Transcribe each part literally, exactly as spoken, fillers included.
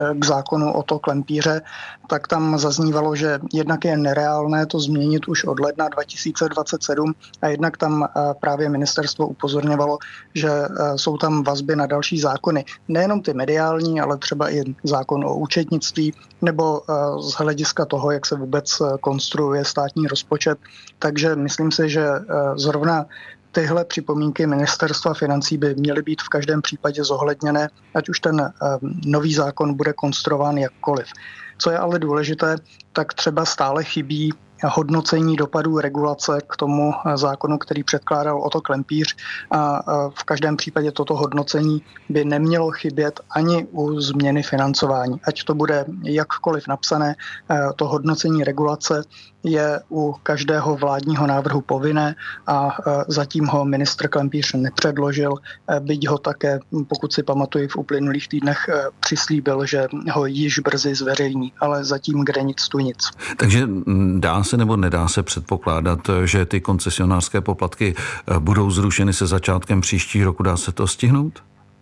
k zákonu o to klempíře, tak tam zaznívalo, že jednak je nereálné to změnit už od ledna dva tisíce dvacet sedm a jednak tam právě ministerstvo upozorňovalo, že jsou tam vazby na další zákony. Nejenom ty mediální, ale třeba i zákon o účetnictví nebo z hlediska toho, jak se vůbec konstruuje státní rozpočet. Takže myslím si, že zrovna tyhle připomínky ministerstva financí by měly být v každém případě zohledněné, ať už ten nový zákon bude konstruován jakkoliv. Co je ale důležité, tak třeba stále chybí hodnocení dopadů regulace k tomu zákonu, který předkládal Otto Klempíř, a v každém případě toto hodnocení by nemělo chybět ani u změny financování. Ať to bude jakkoliv napsané, to hodnocení regulace je u každého vládního návrhu povinné a zatím ho ministr Klempíř nepředložil, byť ho také, pokud si pamatuji, v uplynulých týdnech přislíbil, že ho již brzy zveřejní, ale zatím kde nic tu nic. Takže dá se nebo nedá se předpokládat, že ty koncesionářské poplatky budou zrušeny se začátkem příští roku? Dá se to stihnout?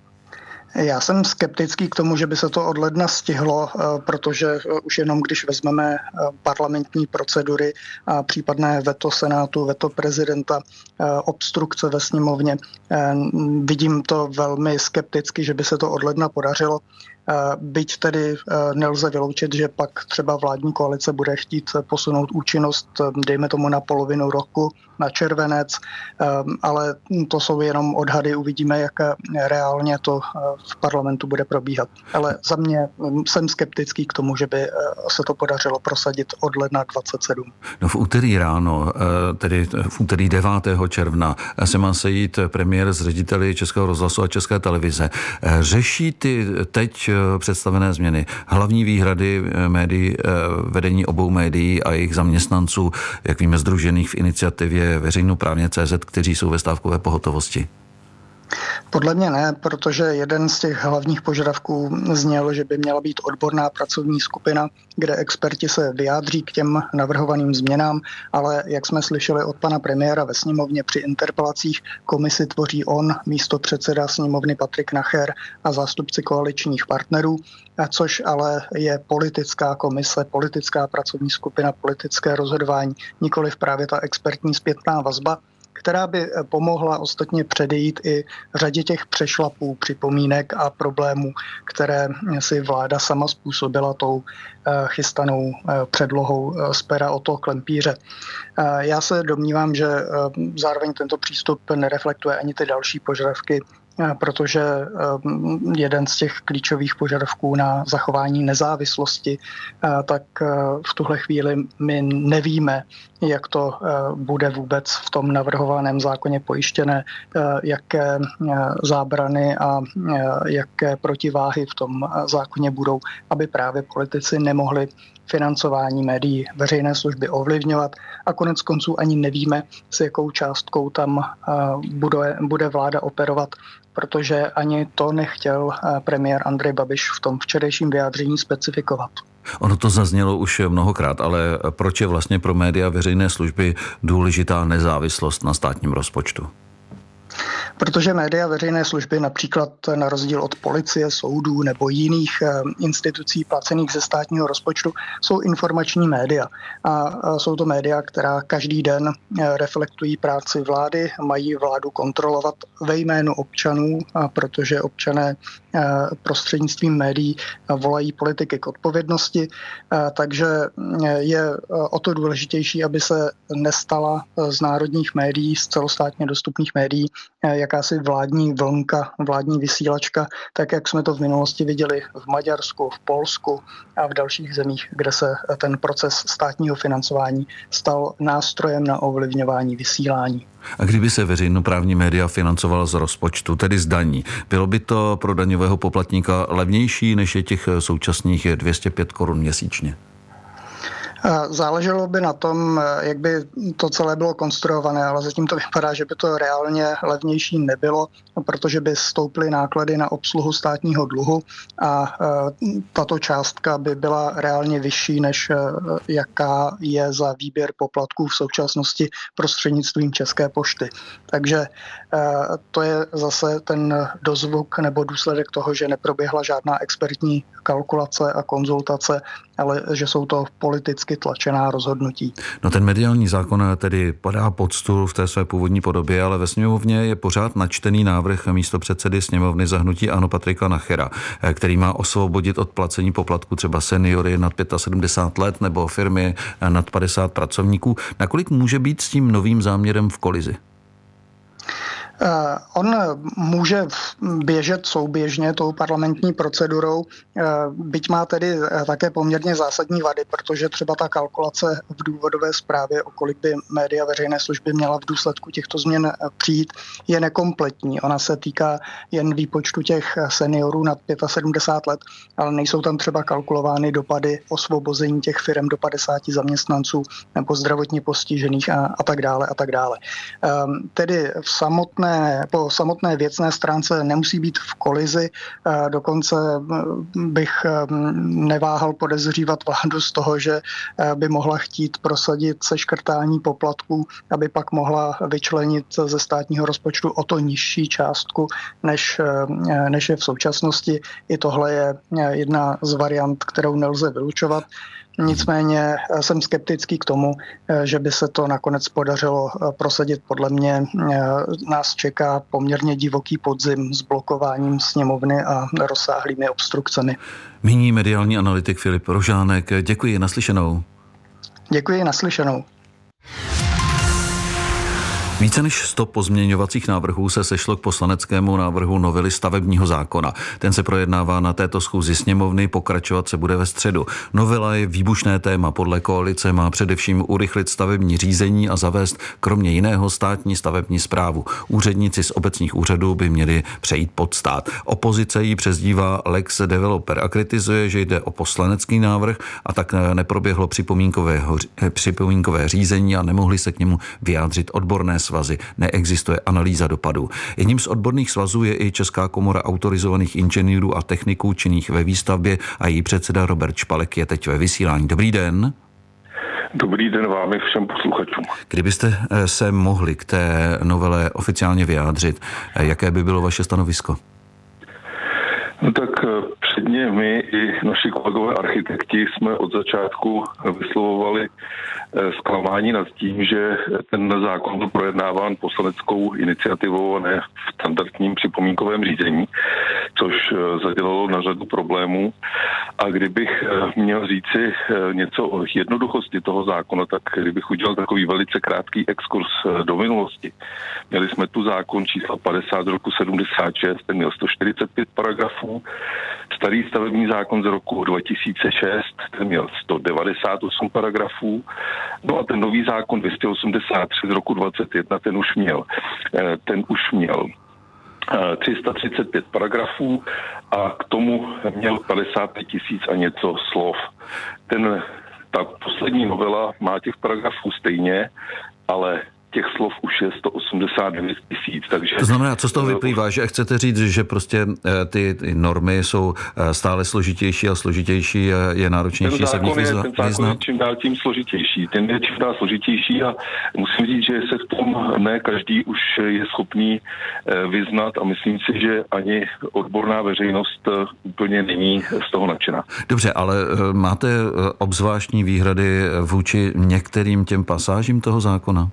Já jsem skeptický k tomu, že by se to od ledna stihlo, protože už jenom když vezmeme parlamentní procedury a případné veto senátu, veto prezidenta, obstrukce ve sněmovně, vidím to velmi skepticky, že by se to od ledna podařilo. Byť tedy nelze vyloučit, že pak třeba vládní koalice bude chtít posunout účinnost, dejme tomu na polovinu roku, na červenec, ale to jsou jenom odhady, uvidíme, jak reálně to v parlamentu bude probíhat. Ale za mě jsem skeptický k tomu, že by se to podařilo prosadit od ledna dvacet sedm. No v úterý ráno, tedy v úterý devátého června, se má sejít premiér s řediteli Českého rozhlasu a České televize. Řeší ty teď představené změny hlavní výhrady médií, vedení obou médií a jejich zaměstnanců, jak víme, sdružených v iniciativě Veřejnoprávně tečka cé zet, kteří jsou ve stávkové pohotovosti? Podle mě ne, protože jeden z těch hlavních požadavků zněl, že by měla být odborná pracovní skupina, kde experti se vyjádří k těm navrhovaným změnám, ale jak jsme slyšeli od pana premiéra ve sněmovně při interpelacích, komisi tvoří on, místopředseda sněmovny Patrik Nacher a zástupci koaličních partnerů, což ale je politická komise, politická pracovní skupina, politické rozhodování, nikoliv právě ta expertní zpětná vazba, která by pomohla ostatně předejít i řadě těch přešlapů, připomínek a problémů, které si vláda sama způsobila tou chystanou předlohou z pera Otto Klempíře. Já se domnívám, že zároveň tento přístup nereflektuje ani ty další požadavky, protože jeden z těch klíčových požadavků na zachování nezávislosti, tak v tuhle chvíli my nevíme, jak to bude vůbec v tom navrhovaném zákoně pojištěné, jaké zábrany a jaké protiváhy v tom zákoně budou, aby právě politici nemohli financování médií veřejné služby ovlivňovat a konec konců ani nevíme, s jakou částkou tam bude, bude vláda operovat, protože ani to nechtěl premiér Andrej Babiš v tom včerejším vyjádření specifikovat. Ono to zaznělo už mnohokrát, ale proč je vlastně pro média veřejné služby důležitá nezávislost na státním rozpočtu? Protože média veřejné služby, například na rozdíl od policie, soudů nebo jiných institucí placených ze státního rozpočtu, jsou informační média. A jsou to média, která každý den reflektují práci vlády, mají vládu kontrolovat ve jménu občanů, protože občané prostřednictvím médií volají politiky k odpovědnosti. Takže je o to důležitější, aby se nestala z národních médií, z celostátně dostupných médií, jakási vládní vlnka, vládní vysílačka, tak jak jsme to v minulosti viděli v Maďarsku, v Polsku a v dalších zemích, kde se ten proces státního financování stal nástrojem na ovlivňování vysílání. A kdyby se veřejnoprávní média financovala z rozpočtu, tedy z daní, bylo by to pro daňového poplatníka levnější, než je těch současných dvě stě pět korun měsíčně? Záleželo by na tom, jak by to celé bylo konstruované, ale zatím to vypadá, že by to reálně levnější nebylo, protože by stouply náklady na obsluhu státního dluhu a tato částka by byla reálně vyšší, než jaká je za výběr poplatků v současnosti prostřednictvím České pošty. Takže to je zase ten dozvuk nebo důsledek toho, že neproběhla žádná expertní kalkulace a konzultace, ale že jsou to politicky tlačená rozhodnutí. No ten mediální zákon tedy padá pod stůl v té své původní podobě, ale ve sněmovně je pořád načtený návrh místopředsedy sněmovny za hnutí ANO Patrika Nachera, který má osvobodit od placení poplatku třeba seniory nad sedmdesát pět let nebo firmy nad padesát pracovníků. Nakolik může být s tím novým záměrem v kolizi? On může běžet souběžně tou parlamentní procedurou, byť má tedy také poměrně zásadní vady, protože třeba ta kalkulace v důvodové zprávě, o kolik by média veřejné služby měla v důsledku těchto změn přijít, je nekompletní. Ona se týká jen výpočtu těch seniorů nad sedmdesát pět let, ale nejsou tam třeba kalkulovány dopady osvobození těch firm do padesáti zaměstnanců nebo zdravotně postižených a, a tak dále a tak dále. Tedy v samotné po samotné věcné stránce nemusí být v kolizi, dokonce bych neváhal podezřívat vládu z toho, že by mohla chtít prosadit seškrtání poplatků, aby pak mohla vyčlenit ze státního rozpočtu o to nižší částku, než, než je v současnosti. I tohle je jedna z variant, kterou nelze vylučovat. Nicméně jsem skeptický k tomu, že by se to nakonec podařilo prosadit. Podle mě nás čeká poměrně divoký podzim s blokováním sněmovny a rozsáhlými obstrukcemi. Míní mediální analytik Filip Rožánek. Děkuji, naslyšenou. Děkuji, naslyšenou. Více než sto pozměňovacích návrhů se sešlo k poslaneckému návrhu novely stavebního zákona. Ten se projednává na této schůzi sněmovny, pokračovat se bude ve středu. Novela je výbušné téma. Podle koalice má především urychlit stavební řízení a zavést kromě jiného státní stavební správu. Úředníci z obecních úřadů by měli přejít pod stát. Opozice ji přezdívá Lex Developer a kritizuje, že jde o poslanecký návrh a tak neproběhlo připomínkové, připomínkové řízení a nemohli se k němu vyjádřit odborné svazy. Neexistuje analýza dopadů. Jedním z odborných svazů je i Česká komora autorizovaných inženýrů a techniků činných ve výstavbě a její předseda Robert Špalek je teď ve vysílání. Dobrý den. Dobrý den vám i všem posluchačům. Kdybyste se mohli k té novele oficiálně vyjádřit, jaké by bylo vaše stanovisko? No tak předně my i naši kolegové architekti jsme od začátku vyslovovali zklamání nad tím, že ten zákon byl projednáván poslaneckou iniciativou a ne v standardním připomínkovém řízení, což zadělalo na řadu problémů. A kdybych měl říci něco o jednoduchosti toho zákona, tak kdybych udělal takový velice krátký exkurs do minulosti. Měli jsme tu zákon číslo padesát z roku sedmdesát šest, ten měl sto čtyřicet pět paragrafů. Starý stavební zákon z roku dva tisíce šest, ten měl sto devadesát osm paragrafů. No a ten nový zákon dvě stě osmdesát tři z roku dvacet jedna, ten už měl, ten už měl tři sta třicet pět paragrafů a k tomu měl padesát pět tisíc a něco slov. Ten, ta poslední novela má těch paragrafů stejně, ale těch slov už je sto osmdesát devět tisíc. Takže to znamená, co z toho vyplývá, že chcete říct, že prostě ty, ty normy jsou stále složitější a složitější a je náročnější se v nich vyznat? Ten zákon je čím dál tím složitější. Ten je čím dál složitější a musím říct, že se v tom ne každý už je schopný vyznat a myslím si, že ani odborná veřejnost úplně není z toho nadšená. Dobře, ale máte obzvláštní výhrady vůči některým těm pasážím toho zákona?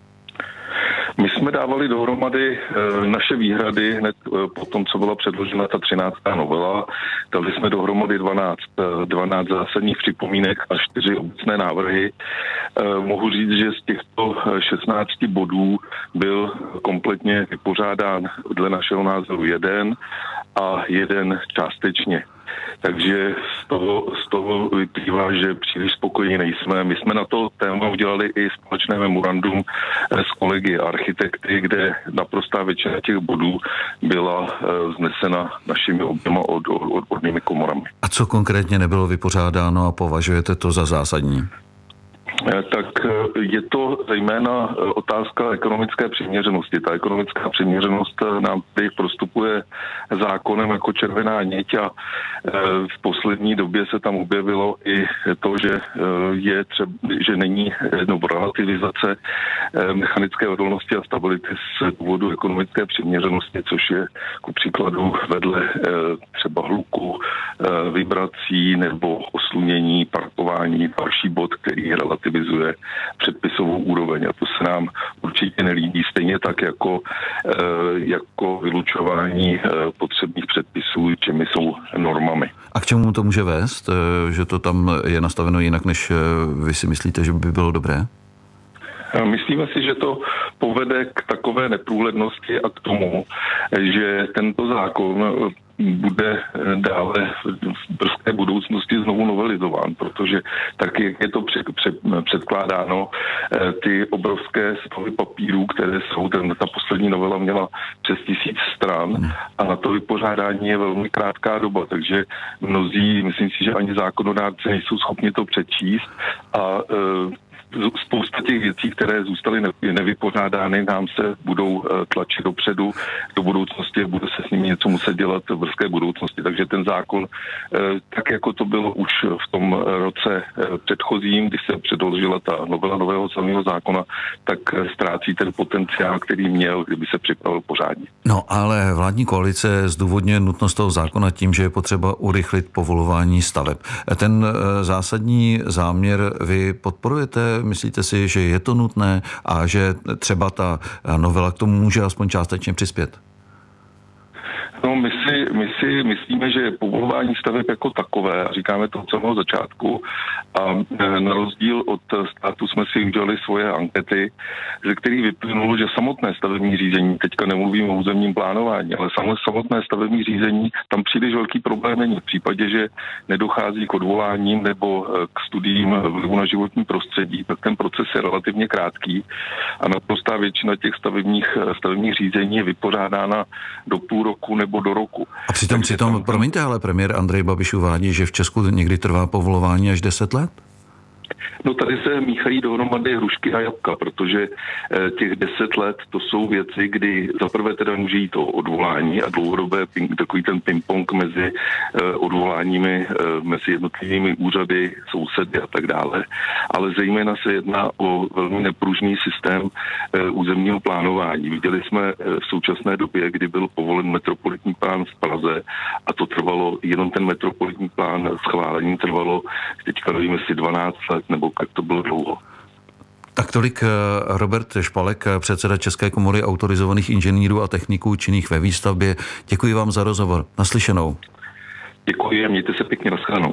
My jsme dávali dohromady e, naše výhrady hned e, po tom, co byla předložena ta třináctá novela. Dali jsme dohromady dvanáct, dvanáct zásadních připomínek a čtyři obecné návrhy. E, mohu říct, že z těchto šestnácti bodů byl kompletně vypořádán dle našeho názoru jeden a jeden částečně. Takže z toho, z toho vyplývá, že příliš spokojení nejsme. My jsme na to téma udělali i společné memorandum s kolegy architekty, kde naprostá většina těch bodů byla znesena našimi oběma odbornými komorami. A co konkrétně nebylo vypořádáno a považujete to za zásadní? Tak je to zejména otázka ekonomické přiměřenosti. Ta ekonomická přiměřenost nám tady prostupuje zákonem jako červená niť a v poslední době se tam objevilo i to, že je třeba, že není no, relativizace mechanické odolnosti a stability z důvodu ekonomické přiměřenosti, což je ku příkladu vedle třeba hluku, vibrací nebo oslunění, parkování, další bod, který relativizuje předpisovou úroveň a to se nám určitě nelíbí, stejně tak jako, jako vylučování potřebných předpisů, čemi jsou normami. A k čemu to může vést, že to tam je nastaveno jinak, než vy si myslíte, že by bylo dobré? Myslíme si, že to povede k takové neprůhlednosti a k tomu, že tento zákon bude dále v brzké budoucnosti znovu novelizován, protože tak, jak je to před, před, předkládáno, ty obrovské stovy papírů, které jsou, ten, ta poslední novela měla přes tisíc stran a na to vypořádání je velmi krátká doba, takže mnozí, myslím si, že ani zákonodárci nejsou schopni to přečíst a spousta těch věcí, které zůstaly nevypořádány, nám se budou tlačit dopředu do budoucnosti, bude se s nimi něco muset dělat v brzké budoucnosti. Takže ten zákon, tak jako to bylo už v tom roce předchozím, když se předložila ta novela nového celního zákona, tak ztrácí ten potenciál, který měl, kdyby se připravil pořádně. No, ale vládní koalice zdůvodňuje nutnost toho zákona tím, že je potřeba urychlit povolování staveb. Ten zásadní záměr vy podporujete? Myslíte si, že je to nutné a že třeba ta novela k tomu může aspoň částečně přispět? No, my si, my si myslíme, že povolování staveb jako takové, a říkáme to od samého začátku, a na rozdíl od státu jsme si udělali svoje ankety, ze kterých vyplynulo, že samotné stavební řízení, teďka nemluvím o územním plánování, ale samotné stavební řízení, tam příliš velký problém není. V případě, že nedochází k odvoláním nebo k studiím vlivu na životní prostředí, tak ten proces je relativně krátký a naprostá většina těch stavebních, stavebních řízení je vypořádána do půl roku nebo do roku. A přitom, přitom tam... promiňte, ale premiér Andrej Babiš uvádí, že v Česku někdy trvá povolování až deset let? No tady se míchají dohromady hrušky a jablka, protože těch deset let to jsou věci, kdy zaprvé teda může jít o odvolání a dlouhodobé ping, takový ten ping-pong mezi odvoláními, mezi jednotlivými úřady, sousedy a tak dále. Ale zejména se jedná o velmi nepružný systém územního plánování. Viděli jsme v současné době, kdy byl povolen metropolitní plán v Praze a to trvalo, jenom ten metropolitní plán schválení trvalo, teďka nevím, jestli dvanáct let nebo jak to bylo dlouho. Tak tolik Robert Špalek, předseda České komory autorizovaných inženýrů a techniků činných ve výstavbě. Děkuji vám za rozhovor. Naslyšenou. Děkuji a mějte se pěkně, nashledanou.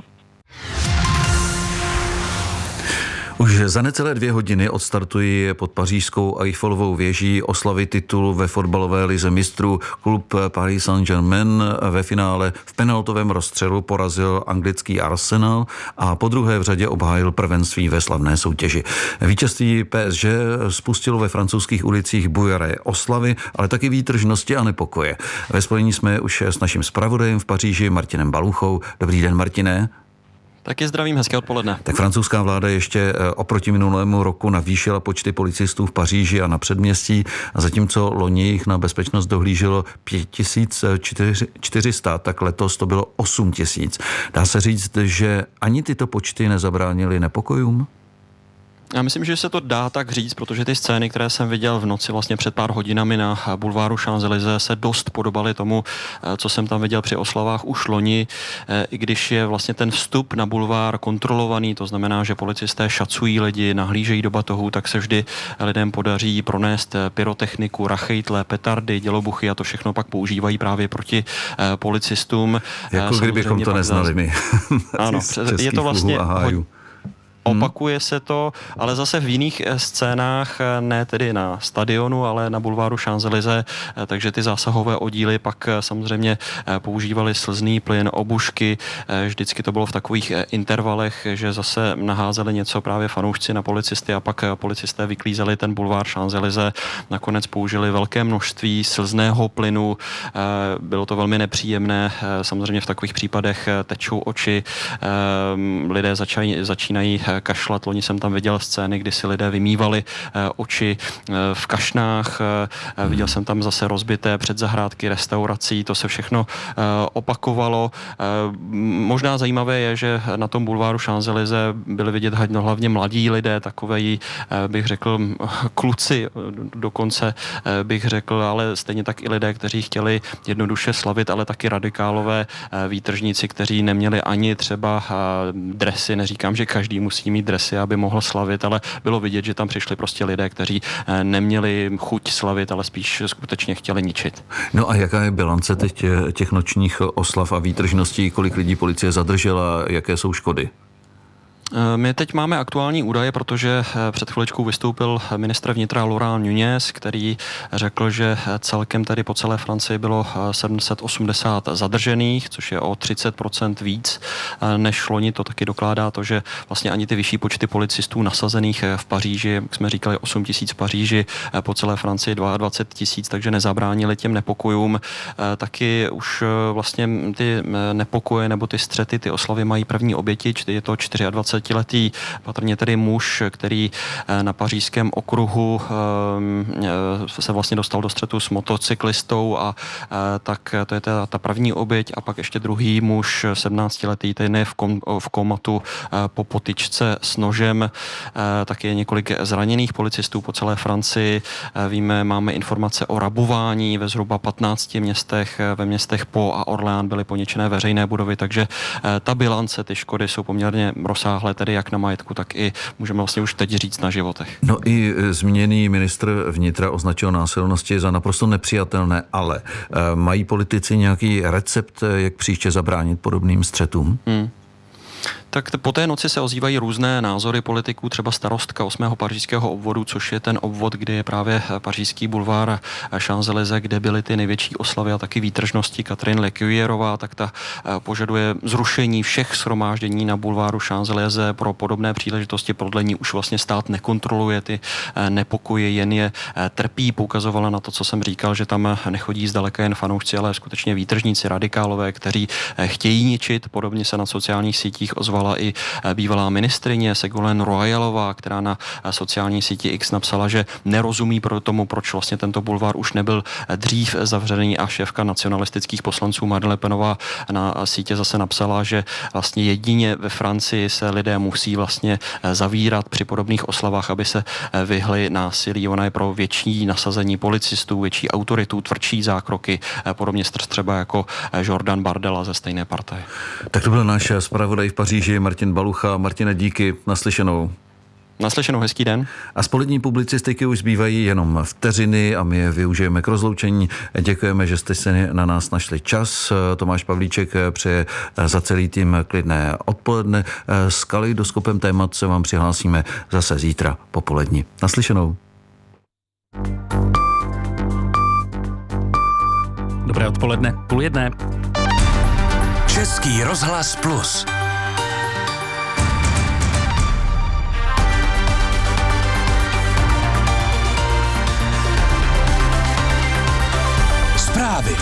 Už za necelé dvě hodiny odstartují pod pařížskou Eiffelovou věží oslavy titulu ve fotbalové lize mistrů. Klub Paris Saint-Germain ve finále v penaltovém rozstřelu porazil anglický Arsenal a podruhé v řadě obhájil prvenství ve slavné soutěži. Vítězství P S G spustilo ve francouzských ulicích bujaré oslavy, ale taky výtržnosti a nepokoje. Ve spojení jsme už s naším zpravodajem v Paříži Martinem Baluchou. Dobrý den, Martine. Taky zdravím, hezké odpoledne. Tak francouzská vláda ještě oproti minulému roku navýšila počty policistů v Paříži a na předměstí, a zatímco loni jich na bezpečnost dohlíželo pět tisíc čtyři sta, tak letos to bylo osm tisíc. Dá se říct, že ani tyto počty nezabránily nepokojům? Já myslím, že se to dá tak říct, protože ty scény, které jsem viděl v noci vlastně před pár hodinami na bulváru Champs-Élysées, se dost podobaly tomu, co jsem tam viděl při oslavách už loni, i když je vlastně ten vstup na bulvár kontrolovaný, to znamená, že policisté šacují lidi, nahlížejí do batohů, tak se vždy lidem podaří pronést pyrotechniku, rachejtle, petardy, dělobuchy a to všechno pak používají právě proti policistům. Jako kdybychom to neznali my. Ano, je to vlastně... Opakuje se to, ale zase v jiných scénách, ne tedy na stadionu, ale na bulváru Champs-Élysées, takže ty zásahové oddíly pak samozřejmě používali slzný plyn, obušky, vždycky to bylo v takových intervalech, že zase naházeli něco právě fanoušci na policisty a pak policisté vyklízeli ten bulvár Champs-Élysées, nakonec použili velké množství slzného plynu, bylo to velmi nepříjemné, samozřejmě v takových případech tečou oči, lidé začínají, začínají kašlat. Loni jsem tam viděl scény, kdy si lidé vymývali oči v kašnách. Viděl jsem tam zase rozbité předzahrádky restaurací. To se všechno opakovalo. Možná zajímavé je, že na tom bulváru Champs-Élysées byli vidět hlavně mladí lidé, takovej, bych řekl, kluci dokonce, bych řekl, ale stejně tak i lidé, kteří chtěli jednoduše slavit, ale taky radikálové výtržníci, kteří neměli ani třeba dresy. Neříkám, že každý musí mít dresy, aby mohl slavit, ale bylo vidět, že tam přišli prostě lidé, kteří neměli chuť slavit, ale spíš skutečně chtěli ničit. No a jaká je bilance teď těch nočních oslav a výtržností, kolik lidí policie zadržela, jaké jsou škody? My teď máme aktuální údaje, protože před chviličkou vystoupil ministr vnitra Laurent Nunez, který řekl, že celkem tady po celé Francii bylo sedm set osmdesát zadržených, což je o třicet procent víc než loni. To taky dokládá to, že vlastně ani ty vyšší počty policistů nasazených v Paříži, jak jsme říkali, osm tisíc v Paříži, po celé Francii dvacet dva tisíc, takže nezabránili těm nepokojům. Taky už vlastně ty nepokoje nebo ty střety, ty oslavy mají první oběti, je to dvacetičtyřletý patrně tedy muž, který na pařížském okruhu se vlastně dostal do střetu s motocyklistou a tak to je ta, ta první oběť a pak ještě druhý muž, sedmnáctiletý, ten je v, kom, v komatu po potyčce s nožem. Taky je několik zraněných policistů po celé Francii. Víme, máme informace o rabování ve zhruba patnácti městech. Ve městech Po a Orléans byly poničené veřejné budovy, takže ta bilance, ty škody jsou poměrně rozsáhlé, tedy jak na majetku, tak i můžeme vlastně už teď říct na životech. No i zmíněný ministr vnitra označil násilnosti za naprosto nepřijatelné, ale mají politici nějaký recept, jak příště zabránit podobným střetům? Hmm. Tak po té noci se ozývají různé názory politiků, třeba starostka osmého pařížského obvodu, což je ten obvod, kde je právě pařížský bulvár Champs-Élysées, kde byly ty největší oslavy a taky výtržnosti. Catherine Lecouillerová, tak ta požaduje zrušení všech shromáždění na bulváru Champs-Élysées pro podobné příležitosti. Podle ní už vlastně stát nekontroluje ty nepokoje, jen je trpí. Poukazovala na to, co jsem říkal, že tam nechodí zdaleka jen fanoušci, ale skutečně výtržníci, radikálové, kteří chtějí ničit. Podobně se na sociálních sítích ozvala i bývalá ministryně Ségolène Royalová, která na sociální síti X napsala, že nerozumí pro tomu, proč vlastně tento bulvár už nebyl dřív zavřený, a šéfka nacionalistických poslanců Marine Le Penová na sítě zase napsala, že vlastně jedině ve Francii se lidé musí vlastně zavírat při podobných oslavách, aby se vyhli násilí. Ona je pro větší nasazení policistů, větší autoritu, tvrdší zákroky, podobně třeba jako Jordan Bardella ze stejné partaje. Tak to byl náš zpravodaj v Paříži Martin Balucha. Martine, díky, naslyšenou. Naslyšenou, hezký den. A z polední publicistiky už zbývají jenom vteřiny a my je využijeme k rozloučení. Děkujeme, že jste si na nás našli čas. Tomáš Pavlíček přeje za celý tým klidné odpoledne. S kaleidoskopem témat se vám přihlásíme zase zítra po poledni. Naslyšenou. Dobré odpoledne, půl jedné. Český rozhlas Plus. Zprávy.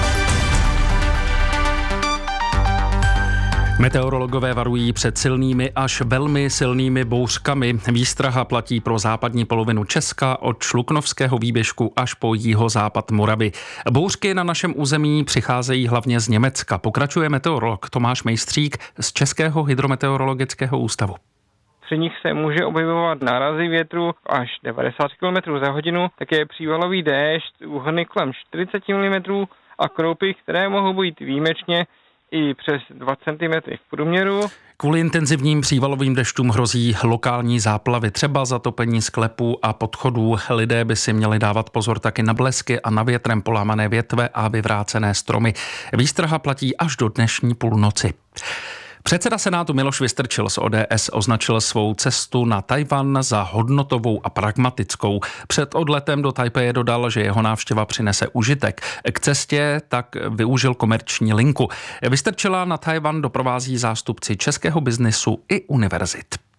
Meteorologové varují před silnými až velmi silnými bouřkami. Výstraha platí pro západní polovinu Česka od Šluknovského výběžku až po jihozápad Moravy. Bouřky na našem území přicházejí hlavně z Německa. Pokračuje meteorolog Tomáš Mejstřík z Českého hydrometeorologického ústavu. Při nich se může objevovat nárazy větru až devadesát kilometrů za hodinu, také přívalový déšť, úhrny kolem čtyřicet milimetrů a kroupy, které mohou být výjimečně i přes dva centimetry v průměru. Kvůli intenzivním přívalovým dešťům hrozí lokální záplavy, třeba zatopení sklepů a podchodů. Lidé by si měli dávat pozor taky na blesky a na větrem polámané větve a vyvrácené stromy. Výstraha platí až do dnešní půlnoci. Předseda Senátu Miloš Vystrčil z O D S označil svou cestu na Tchaj-wan za hodnotovou a pragmatickou. Před odletem do Tajpeje dodal, že jeho návštěva přinese užitek. K cestě tak využil komerční linku. Vystrčila na Tchaj-wan doprovází zástupci českého biznesu i univerzit.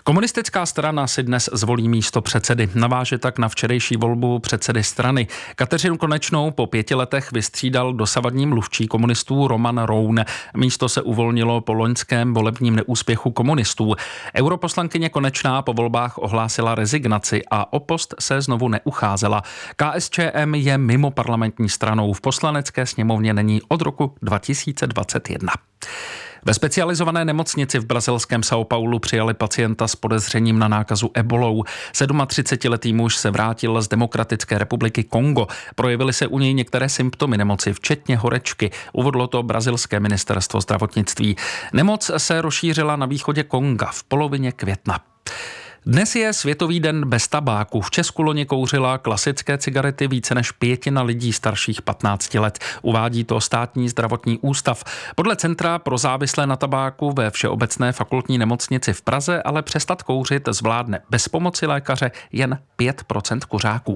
Komunistická strana si dnes zvolí místo předsedy. Naváže tak na včerejší volbu předsedy strany. Kateřinu Konečnou po pěti letech vystřídal dosavadní mluvčí komunistů Roman Roun. Místo se uvolnilo po loňském volebním neúspěchu komunistů. Europoslankyně Konečná po volbách ohlásila rezignaci a o post se znovu neucházela. K S Č M je mimo parlamentní stranou. V poslanecké sněmovně není od roku dva tisíce dvacet jedna. Ve specializované nemocnici v brazilském São Paulu přijali pacienta s podezřením na nákazu ebolou. třicetisedmiletý muž se vrátil z Demokratické republiky Kongo. Projevily se u něj některé symptomy nemoci, včetně horečky. Uvedlo to brazilské ministerstvo zdravotnictví. Nemoc se rozšířila na východě Konga v polovině května. Dnes je Světový den bez tabáku. V Česku loni kouřila klasické cigarety více než pětina lidí starších patnácti let. Uvádí to Státní zdravotní ústav. Podle Centra pro závislé na tabáku ve Všeobecné fakultní nemocnici v Praze ale přestat kouřit zvládne bez pomoci lékaře jen pět procent kuřáků.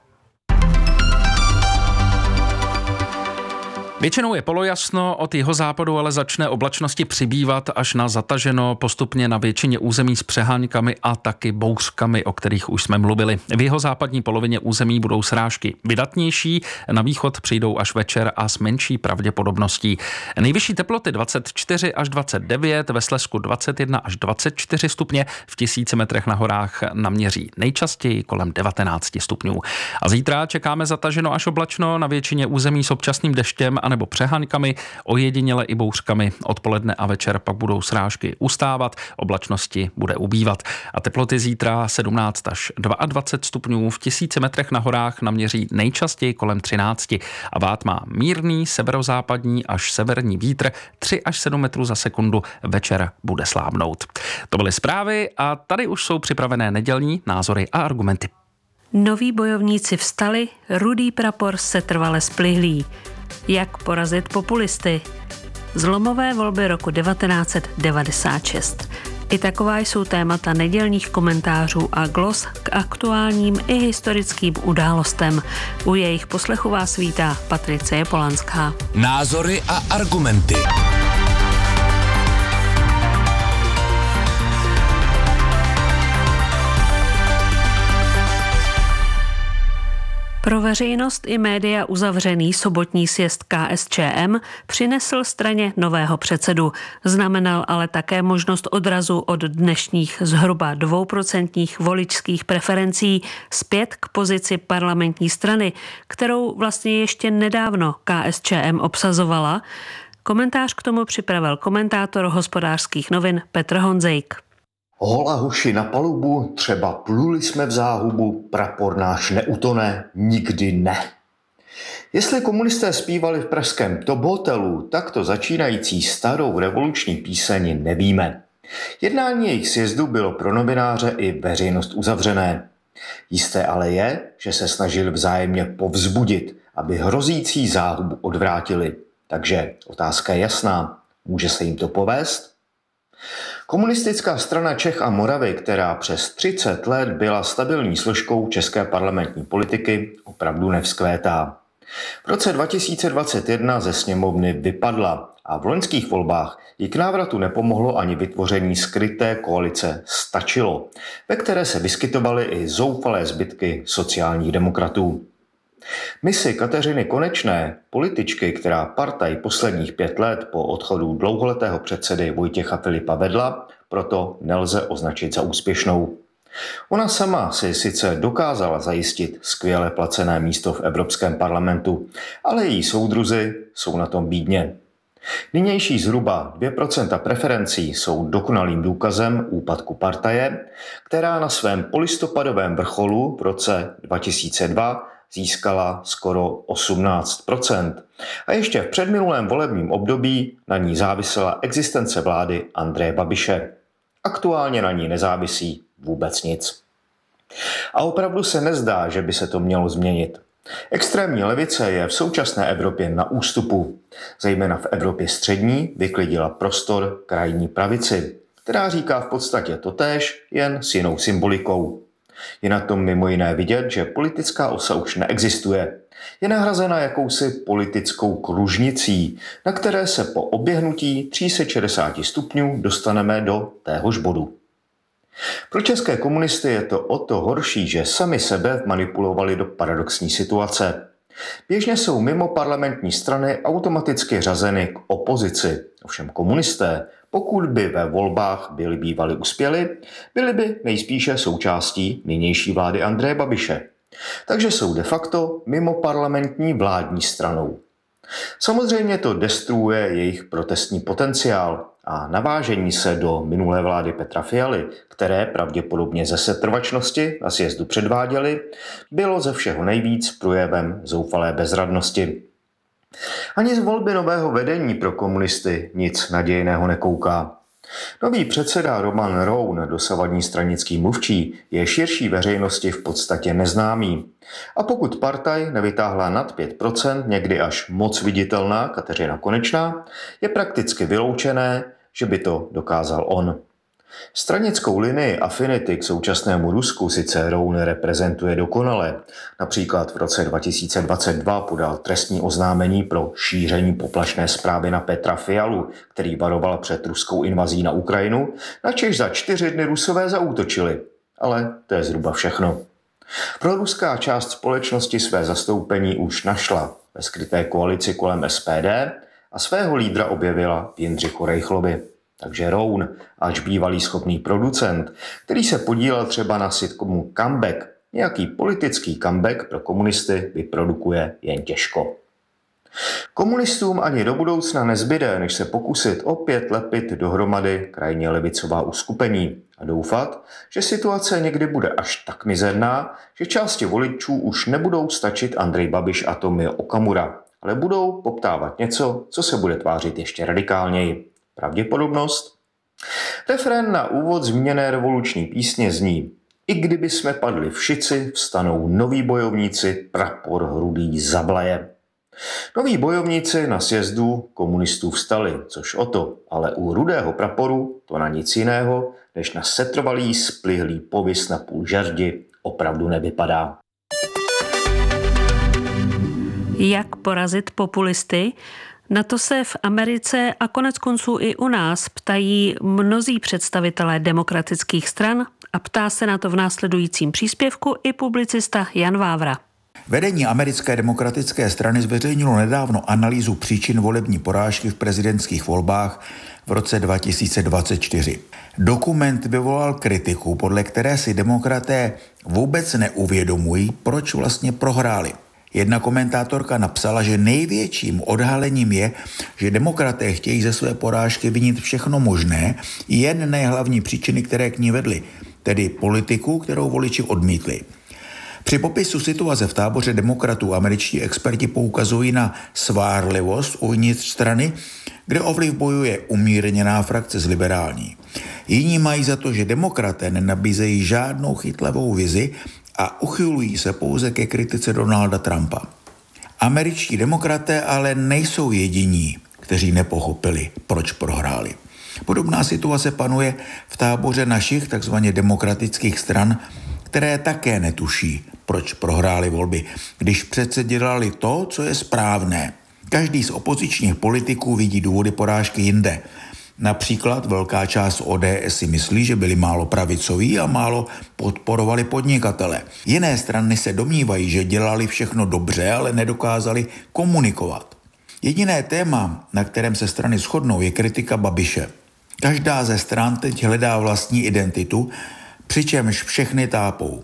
Většinou je polojasno, od jihozápadu ale začne oblačnosti přibývat až na zataženo postupně na většině území s přeháňkami a taky bouřkami, o kterých už jsme mluvili. V jihozápadní polovině území budou srážky vydatnější, na východ přijdou až večer a s menší pravděpodobností. Nejvyšší teploty dvacet čtyři až dvacet devět, ve Slezsku dvacet jedna až dvacet čtyři stupně, v tisíci metrech na horách naměří nejčastěji kolem devatenáct stupňů. A zítra čekáme zataženo až oblačno na většině území s občasným deštěm a nebo přeháňkami, ojediněle i bouřkami. Odpoledne a večer pak budou srážky ustávat, oblačnosti bude ubývat. A teploty zítra sedmnáct až dvacet dva stupňů, v tisíci metrech na horách naměří nejčastěji kolem třináct. A váh má mírný severozápadní až severní vítr tři až sedm metrů za sekundu, večer bude slábnout. To byly zprávy a tady už jsou připravené nedělní názory a argumenty. Noví bojovníci vstali, rudý prapor se trvale splihlí. Jak porazit populisty? Zlomové volby roku devatenáct set devadesát šest. I taková jsou témata nedělních komentářů a glos k aktuálním i historickým událostem. U jejich poslechu vás vítá Patricie Polanská. Názory a argumenty. Pro veřejnost i média uzavřený sobotní sjezd K S Č M přinesl straně nového předsedu. Znamenal ale také možnost odrazu od dnešních zhruba dvouprocentních voličských preferencí zpět k pozici parlamentní strany, kterou vlastně ještě nedávno K S Č M obsazovala. Komentář k tomu připravil komentátor Hospodářských novin Petr Honzejk. Hola huši na palubu, třeba pluli jsme v záhubu, prapor náš neutone, nikdy ne. Jestli komunisté zpívali v pražském Top hotelu takto začínající starou revoluční píseň, nevíme. Jednání jejich sjezdu bylo pro novináře i veřejnost uzavřené. Jisté ale je, že se snažili vzájemně povzbudit, aby hrozící záhubu odvrátili. Takže otázka je jasná, může se jim to povést? Komunistická strana Čech a Moravy, která přes třicet let byla stabilní složkou české parlamentní politiky, opravdu nevzkvétá. V roce dva tisíce dvacet jedna ze sněmovny vypadla a v loňských volbách jí k návratu nepomohlo ani vytvoření skryté koalice Stačilo, ve které se vyskytovaly i zoufalé zbytky sociálních demokratů. Misi Kateřiny Konečné, političky, která partaj posledních pět let po odchodu dlouholetého předsedy Vojtěcha Filipa vedla, proto nelze označit za úspěšnou. Ona sama si sice dokázala zajistit skvěle placené místo v Evropském parlamentu, ale její soudruzi jsou na tom bídně. Nynější zhruba dvě procenta preferencí jsou dokonalým důkazem úpadku partaje, která na svém polistopadovém vrcholu v roce dva tisíce dva získala skoro osmnáct procent. A ještě v předminulém volebním období na ní závisela existence vlády Andreje Babiše. Aktuálně na ní nezávisí vůbec nic. A opravdu se nezdá, že by se to mělo změnit. Extrémní levice je v současné Evropě na ústupu. Zejména v Evropě střední vyklidila prostor krajní pravici, která říká v podstatě totéž, jen s jinou symbolikou. Je na tom mimo jiné vidět, že politická osa už neexistuje. Je nahrazena jakousi politickou kružnicí, na které se po oběhnutí tři sta šedesát stupňů dostaneme do téhož bodu. Pro české komunisty je to o to horší, že sami sebe manipulovali do paradoxní situace. Běžně jsou mimo parlamentní strany automaticky řazeny k opozici. Ovšem komunisté, pokud by ve volbách byli bývali uspěli, byli by nejspíše součástí nynější vlády Andreje Babiše. Takže jsou de facto mimo parlamentní vládní stranou. Samozřejmě to destruuje jejich protestní potenciál a navážení se do minulé vlády Petra Fialy, které pravděpodobně ze setrvačnosti na sjezdu předváděly, bylo ze všeho nejvíc projevem zoufalé bezradnosti. Ani z volby nového vedení pro komunisty nic nadějného nekouká. Nový předseda Roman Roun, dosavadní stranický mluvčí, je širší veřejnosti v podstatě neznámý. A pokud partaj nevytáhla nad pět procent, někdy až moc viditelná Kateřina Konečná, je prakticky vyloučené, že by to dokázal on. Stranickou linii afinity k současnému Rusku sice Roun reprezentuje dokonale. Například v roce dva tisíce dvacet dva podal trestní oznámení pro šíření poplašné zprávy na Petra Fialu, který varoval před ruskou invazí na Ukrajinu, načež za čtyři dny Rusové zaútočili. Ale to je zhruba všechno. Proruská část společnosti své zastoupení už našla ve skryté koalici kolem S P D a svého lídra objevila v Jindřichu Rejchlovi. Takže Roun, ač bývalý schopný producent, který se podílel třeba na sitcomu Comeback, nějaký politický comeback pro komunisty vyprodukuje jen těžko. Komunistům ani do budoucna nezbyde, než se pokusit opět lepit dohromady krajně levicová uskupení a doufat, že situace někdy bude až tak mizerná, že části voličů už nebudou stačit Andrej Babiš a Tomio Okamura, ale budou poptávat něco, co se bude tvářit ještě radikálněji. Pravděpodobnost? Refrén na úvod zmíněné revoluční písně zní: I kdyby jsme padli v šici, vstanou noví bojovníci, prapor hrudý zablaje. Noví bojovníci na sjezdu komunistů vstali, což o to, ale u rudého praporu to na nic jiného, než na setrvalý splihlý povis na půl žerdi opravdu nevypadá. Jak porazit populisty? Na to se v Americe a konec konců i u nás ptají mnozí představitelé demokratických stran a ptá se na to v následujícím příspěvku i publicista Jan Vávra. Vedení americké demokratické strany zveřejnilo nedávno analýzu příčin volební porážky v prezidentských volbách v roce dva tisíce dvacet čtyři. Dokument vyvolal kritiku, podle které si demokraté vůbec neuvědomují, proč vlastně prohráli. Jedna komentátorka napsala, že největším odhalením je, že demokraté chtějí ze své porážky vinit všechno možné, jen ne hlavní příčiny, které k ní vedly, tedy politiku, kterou voliči odmítli. Při popisu situace v táboře demokratů američtí experti poukazují na svárlivost uvnitř strany, kde o vliv bojuje umírněná frakce z liberální. Jiní mají za to, že demokraté nenabízejí žádnou chytlavou vizi a uchylují se pouze ke kritice Donalda Trumpa. Američtí demokraté ale nejsou jediní, kteří nepochopili, proč prohráli. Podobná situace panuje v táboře našich takzvaně demokratických stran, které také netuší, proč prohráli volby, když přece dělali to, co je správné. Každý z opozičních politiků vidí důvody porážky jinde. Například velká část O D S si myslí, že byli málo pravicoví a málo podporovali podnikatele. Jiné strany se domnívají, že dělali všechno dobře, ale nedokázali komunikovat. Jediné téma, na kterém se strany shodnou, je kritika Babiše. Každá ze stran teď hledá vlastní identitu, přičemž všechny tápou.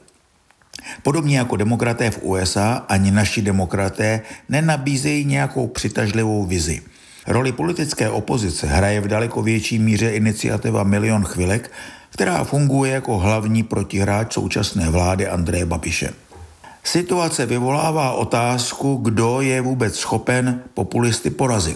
Podobně jako demokraté v U S A, ani naši demokraté nenabízejí nějakou přitažlivou vizi. Roli politické opozice hraje v daleko větší míře iniciativa Milion chvilek, která funguje jako hlavní protihráč současné vlády Andreje Babiše. Situace vyvolává otázku, kdo je vůbec schopen populisty porazit.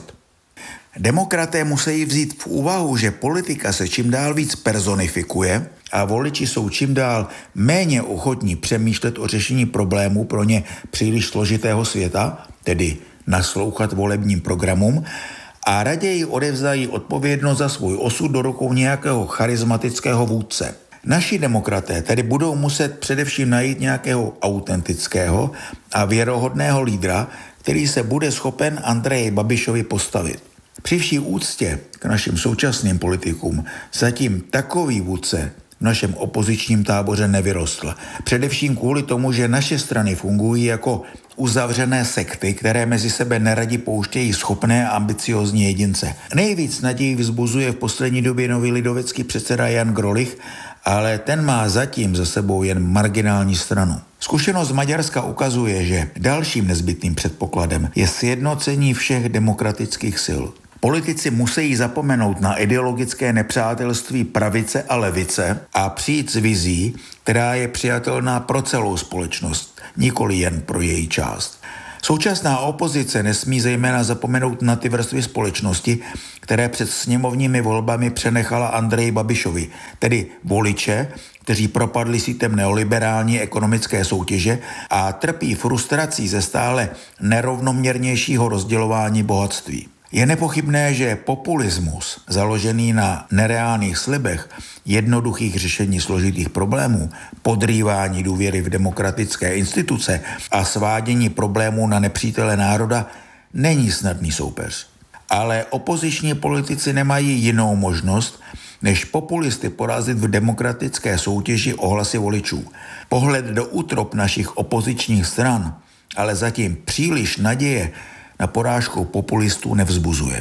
Demokraté musí vzít v úvahu, že politika se čím dál víc personifikuje a voliči jsou čím dál méně ochotní přemýšlet o řešení problémů pro ně příliš složitého světa, tedy naslouchat volebním programům, a raději odevzdají odpovědnost za svůj osud do rukou nějakého charismatického vůdce. Naši demokraté tedy budou muset především najít nějakého autentického a věrohodného lídra, který se bude schopen Andreji Babišovi postavit. Při vší úctě k našim současným politikům zatím takový vůdce v našem opozičním táboře nevyrostl. Především kvůli tomu, že naše strany fungují jako uzavřené sekty, které mezi sebe neradi pouštějí schopné a ambiciozní jedince. Nejvíc naději vzbuzuje v poslední době nový lidovecký předseda Jan Grolich, ale ten má zatím za sebou jen marginální stranu. Zkušenost z Maďarska ukazuje, že dalším nezbytným předpokladem je sjednocení všech demokratických sil. Politici musí zapomenout na ideologické nepřátelství pravice a levice a přijít s vizí, která je přijatelná pro celou společnost, nikoli jen pro její část. Současná opozice nesmí zejména zapomenout na ty vrstvy společnosti, které před sněmovními volbami přenechala Andreji Babišovi, tedy voliče, kteří propadli sítem neoliberální ekonomické soutěže a trpí frustrací ze stále nerovnoměrnějšího rozdělování bohatství. Je nepochybné, že populismus, založený na nereálných slibech, jednoduchých řešení složitých problémů, podrývání důvěry v demokratické instituce a svádění problémů na nepřítele národa, není snadný soupeř. Ale opoziční politici nemají jinou možnost, než populisty porazit v demokratické soutěži o hlasy voličů. Pohled do útrop našich opozičních stran, ale zatím příliš naděje na porážku populistů nevzbuzuje.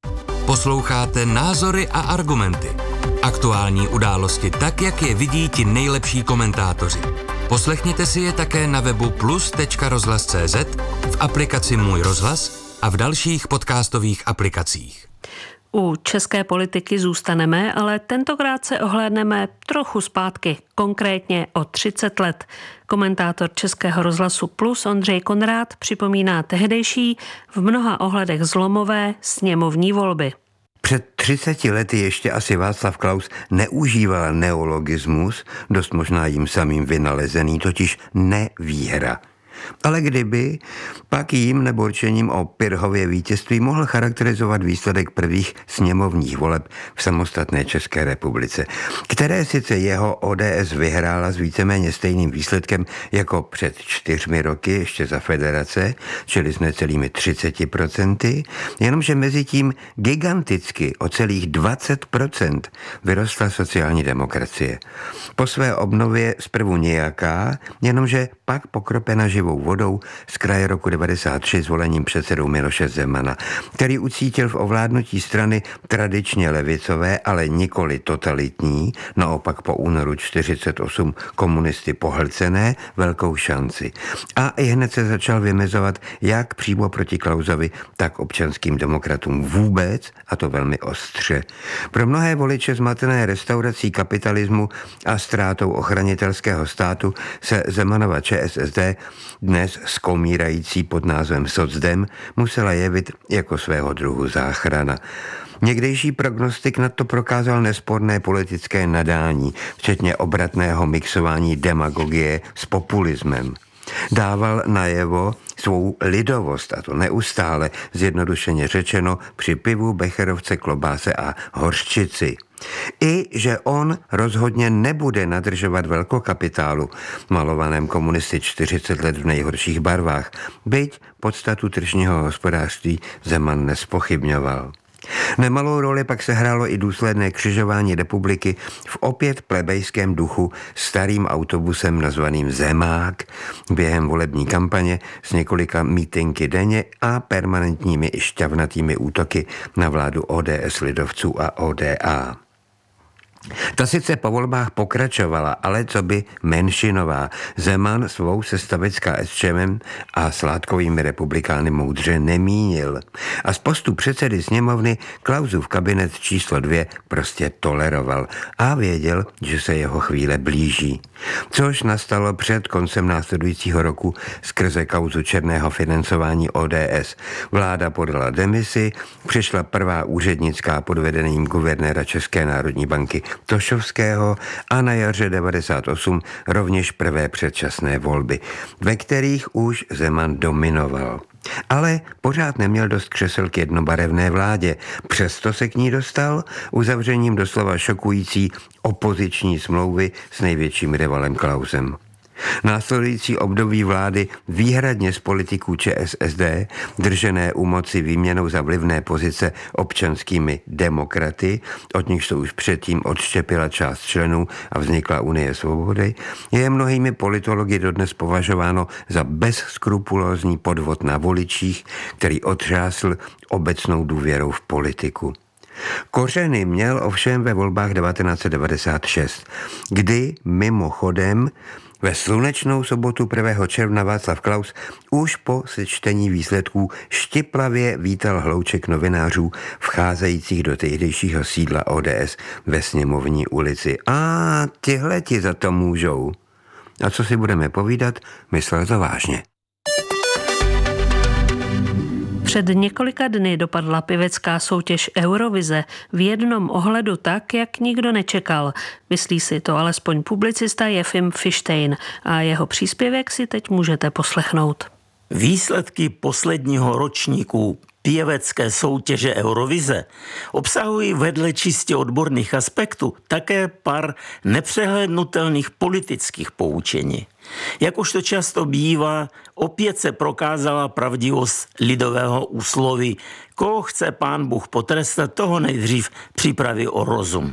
Posloucháte Názory a argumenty. Aktuální události tak, jak je vidí ti nejlepší komentátoři. Poslechněte si je také na webu plus tečka rozhlas tečka cé zet, v aplikaci Můj rozhlas a v dalších podcastových aplikacích. U české politiky zůstaneme, ale tentokrát se ohlédneme trochu zpátky, konkrétně o třicet let. Komentátor Českého rozhlasu Plus Ondřej Konrád připomíná tehdejší, v mnoha ohledech zlomové sněmovní volby. Před třiceti lety ještě asi Václav Klaus neužíval neologismus, dost možná jim samým vynalezený, totiž nevýhra. Ale kdyby, pak jím nebo určením o Pyrrhově vítězství mohl charakterizovat výsledek prvních sněmovních voleb v samostatné České republice, které sice jeho O D S vyhrála s víceméně stejným výsledkem jako před čtyřmi roky ještě za federace, čili s necelými třiceti procenty, jenomže mezi tím giganticky o celých dvacet procent vyrostla sociální demokracie. Po své obnově zprvu nějaká, jenomže pak pokropena živou vodou z kraje roku devadesát tři zvolením předsedou Miloše Zemana, který ucítil v ovládnutí strany tradičně levicové, ale nikoli totalitní, naopak po únoru čtyřicet osm komunisty pohlcené, velkou šanci. A i hned se začal vymezovat jak přímo proti Klausovi, tak občanským demokratům vůbec, a to velmi ostře. Pro mnohé voliče zmatené restaurací kapitalismu a ztrátou ochranitelského státu se Zemanova Č S S D, dnes skomírající pod názvem Socdem, musela jevit jako svého druhu záchrana. Někdejší prognostik na to prokázal nesporné politické nadání, včetně obratného mixování demagogie s populismem. Dával najevo svou lidovost, a to neustále, zjednodušeně řečeno, při pivu, becherovce, klobáse a hořčici. I že on rozhodně nebude nadržovat velkokapitálu, malovaném komunisty čtyřicet let v nejhorších barvách, byť podstatu tržního hospodářství Zeman nespochybňoval. Nemalou roli pak se hrálo i důsledné křižování republiky v opět plebejském duchu starým autobusem nazvaným Zemák během volební kampaně s několika mítinky denně a permanentními i šťavnatými útoky na vládu O D S lidovců a O D A. Ta sice po volbách pokračovala, ale co by menšinová. Zeman svou sestavit s KSČMem a sládkovými republikány moudře nemínil. A z postu předsedy sněmovny Klausův kabinet číslo dvě prostě toleroval a věděl, že se jeho chvíle blíží. Což nastalo před koncem následujícího roku skrze kauzu černého financování O D S. Vláda podala demisi, přišla prvá úřednická pod vedením guvernéra České národní banky Tošovského a na jaře devadesát osm rovněž prvé předčasné volby, ve kterých už Zeman dominoval. Ale pořád neměl dost křesel k jednobarevné vládě, přesto se k ní dostal uzavřením doslova šokující opoziční smlouvy s největším rivalem Klausem. Následující období vlády výhradně z politiků ČSSD, držené u moci výměnou za vlivné pozice občanskými demokraty, od nich se už předtím odštěpila část členů a vznikla Unie svobody, je mnohými politology dodnes považováno za bezskrupulózní podvod na voličích, který otřásl obecnou důvěrou v politiku. Kořeny měl ovšem ve volbách devatenáct set devadesát šest, kdy mimochodem ve slunečnou sobotu prvního června Václav Klaus už po sečtení výsledků štiplavě vítal hlouček novinářů vcházejících do tehdejšího sídla O D S ve Sněmovní ulici. A tihleti za to můžou. A co si budeme povídat, myslel to vážně. Před několika dny dopadla pěvecká soutěž Eurovize v jednom ohledu tak, jak nikdo nečekal. Myslí si to alespoň publicista Jefim Fištejn a jeho příspěvek si teď můžete poslechnout. Výsledky posledního ročníku pěvecké soutěže Eurovize obsahují vedle čistě odborných aspektů také pár nepřehlédnutelných politických poučení. Jak už to často bývá, opět se prokázala pravdivost lidového úsloví: koho chce pán Bůh potrestat, toho nejdřív připraví o rozum.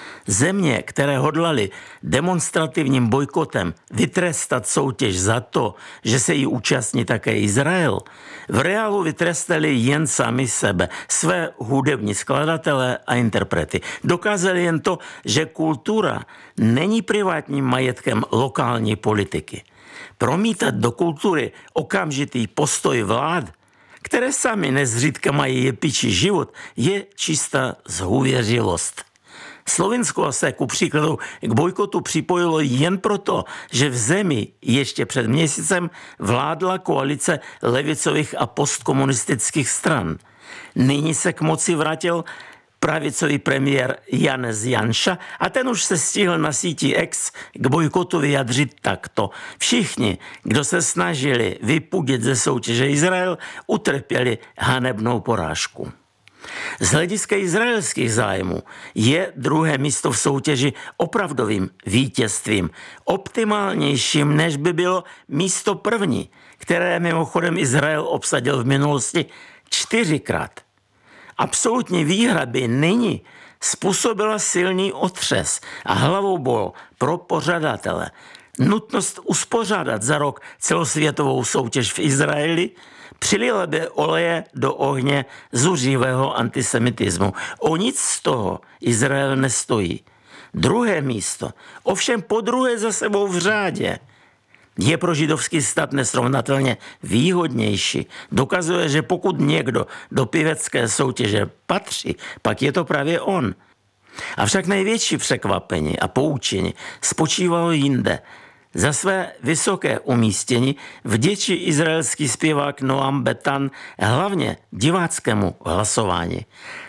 Země, které hodlali demonstrativním bojkotem vytrestat soutěž za to, že se jí účastní také Izrael, v reálu vytrestali jen sami sebe, své hudební skladatele a interprety. Dokázali jen to, že kultura není privátním majetkem lokální politiky. Promítat do kultury okamžitý postoj vlád, které sami nezřídka mají jepičí život, je čistá zhůvěřilost. Slovinsko se ku příkladu k bojkotu připojilo jen proto, že v zemi ještě před měsícem vládla koalice levicových a postkomunistických stran. Nyní se k moci vrátil pravicový premiér Janez Janša a ten už se stihl na síti X k bojkotu vyjadřit takto: všichni, kdo se snažili vypudit ze soutěže Izrael, utrpěli hanebnou porážku. Z hlediska izraelských zájmů je druhé místo v soutěži opravdovým vítězstvím, optimálnějším, než by bylo místo první, které mimochodem Izrael obsadil v minulosti čtyřikrát. Absolutní výhra by nyní způsobila silný otřes a hlavou bol pro pořadatele. Nutnost uspořádat za rok celosvětovou soutěž v Izraeli přilila by oleje do ohně zuřivého antisemitismu. O nic z toho Izrael nestojí. Druhé místo, ovšem po druhé za sebou v řádě, je pro židovský stát nesrovnatelně výhodnější. Dokazuje, že pokud někdo do pěvecké soutěže patří, pak je to právě on. Avšak největší překvapení a poučení spočívalo jinde. Za své vysoké umístění vděčí izraelský zpěvák Noam Betan hlavně diváckému hlasování.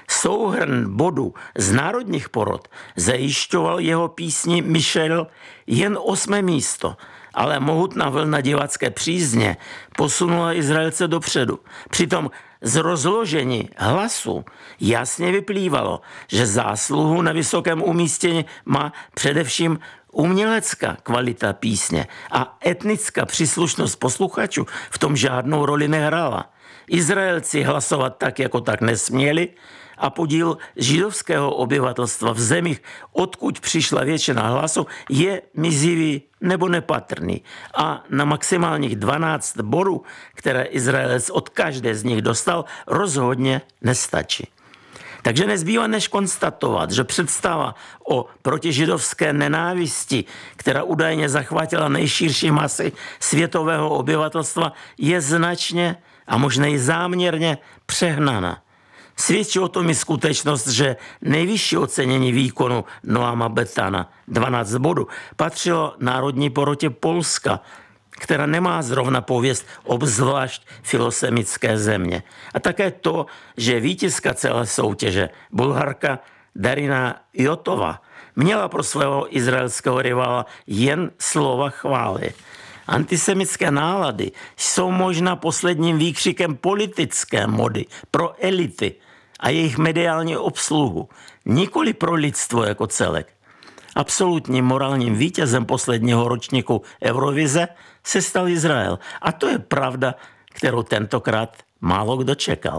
Souhrn bodů z národních porod zajišťoval jeho písni Michel jen osmé místo, ale mohutná vlna divácké přízně posunula Izraelce dopředu. Přitom z rozložení hlasu jasně vyplývalo, že zásluhu na vysokém umístění má především umělecká kvalita písně a etnická příslušnost posluchačů v tom žádnou roli nehrála. Izraelci hlasovat tak jako tak nesměli a podíl židovského obyvatelstva v zemích, odkud přišla většina hlasu, je mizivý nebo nepatrný. A na maximálních dvanáct bodů, které Izraelec od každé z nich dostal, rozhodně nestačí. Takže nezbývá než konstatovat, že představa o protižidovské nenávisti, která údajně zachvátila nejširší masy světového obyvatelstva, je značně a možná i záměrně přehnaná. Svědčí o tom i skutečnost, že nejvyšší ocenění výkonu Noama Betana, dvanáct bodů, patřilo národní porotě Polska, která nemá zrovna pověst obzvlášť filosemické země. A také to, že vítězka celé soutěže, Bulharka Darina Jotova, měla pro svého izraelského rivala jen slova chvály. Antisemické nálady jsou možná posledním výkřikem politické mody pro elity a jejich mediální obsluhu, nikoli pro lidstvo jako celek. Absolutním morálním vítězem posledního ročníku Eurovize se stal Izrael. A to je pravda, kterou tentokrát málo kdo čekal.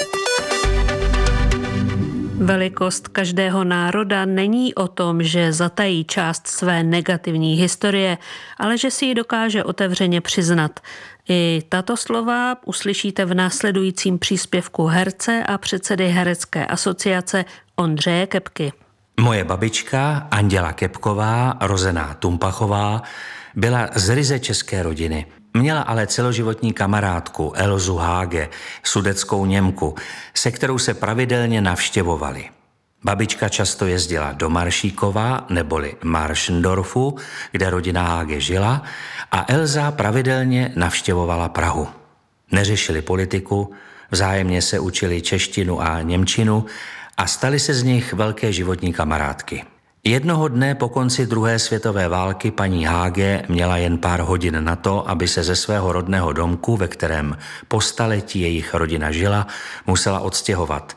Velikost každého národa není o tom, že zatají část své negativní historie, ale že si ji dokáže otevřeně přiznat. I tato slova uslyšíte v následujícím příspěvku herce a předsedy Herecké asociace Ondřeje Kepky. Moje babička Anděla Kepková, rozená Tumpachová, byla z ryze české rodiny. Měla ale celoživotní kamarádku Elzu Háge, sudetskou Němku, se kterou se pravidelně navštěvovali. Babička často jezdila do Maršíkova neboli Maršendorfu, kde rodina Háge žila, a Elza pravidelně navštěvovala Prahu. Neřešili politiku, vzájemně se učili češtinu a němčinu a stali se z nich velké životní kamarádky. Jednoho dne po konci druhé světové války paní Háge měla jen pár hodin na to, aby se ze svého rodného domku, ve kterém po staletí jejich rodina žila, musela odstěhovat.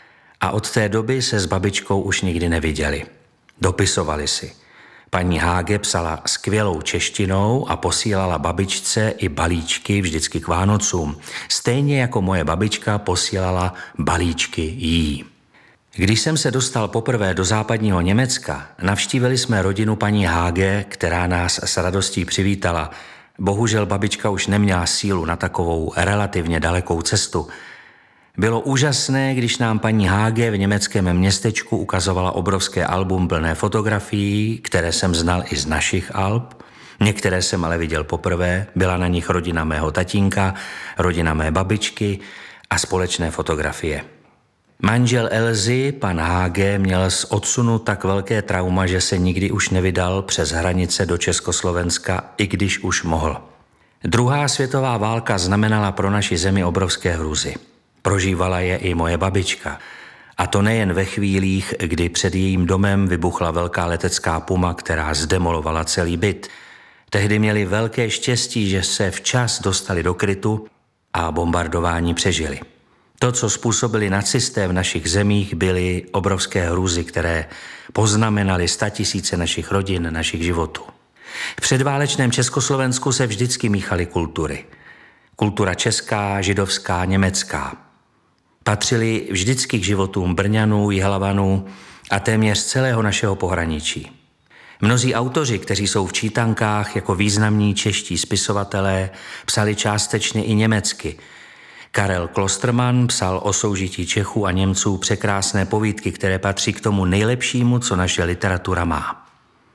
A od té doby se s babičkou už nikdy neviděli. Dopisovali si. Paní Háge psala skvělou češtinou a posílala babičce i balíčky vždycky k Vánocům. Stejně jako moje babička posílala balíčky jí. Když jsem se dostal poprvé do západního Německa, navštívili jsme rodinu paní Háge, která nás s radostí přivítala. Bohužel babička už neměla sílu na takovou relativně dalekou cestu. Bylo úžasné, když nám paní Háge v německém městečku ukazovala obrovské album plné fotografií, které jsem znal i z našich alb. Některé jsem ale viděl poprvé, byla na nich rodina mého tatínka, rodina mé babičky a společné fotografie. Manžel Elzy, pan Háge, měl z odsunu tak velké trauma, že se nikdy už nevydal přes hranice do Československa, i když už mohl. Druhá světová válka znamenala pro naši zemi obrovské hrůzy. Prožívala je i moje babička. A to nejen ve chvílích, kdy před jejím domem vybuchla velká letecká puma, která zdemolovala celý byt. Tehdy měli velké štěstí, že se včas dostali do krytu a bombardování přežili. To, co způsobili nacisté v našich zemích, byly obrovské hrůzy, které poznamenaly statisíce našich rodin, našich životů. V předválečném Československu se vždycky míchaly kultury. Kultura česká, židovská, německá. Patřili vždycky k životům Brňanů, Jihlavanů a téměř celého našeho pohraničí. Mnozí autoři, kteří jsou v čítankách jako významní čeští spisovatelé, psali částečně i německy. Karel Klostermann psal o soužití Čechů a Němců překrásné povídky, které patří k tomu nejlepšímu, co naše literatura má.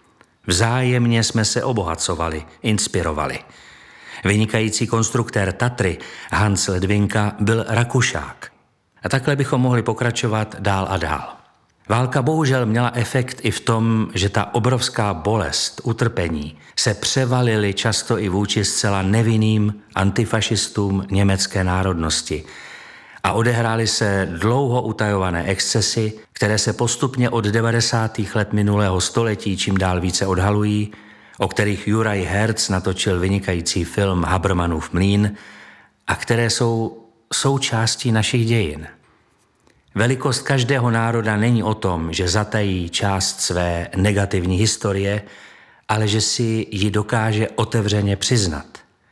Vzájemně jsme se obohacovali, inspirovali. Vynikající konstruktér Tatry Hans Ledvinka byl Rakušák. A takhle bychom mohli pokračovat dál a dál. Válka bohužel měla efekt i v tom, že ta obrovská bolest, utrpení se převalily často i vůči zcela nevinným antifašistům německé národnosti a odehrály se dlouho utajované excesy, které se postupně od devadesátých let minulého století čím dál více odhalují, o kterých Juraj Herz natočil vynikající film Habermanův mlýn a které jsou součástí našich dějin. Velikost každého národa není o tom, že zatají část své negativní historie, ale že si ji dokáže otevřeně přiznat.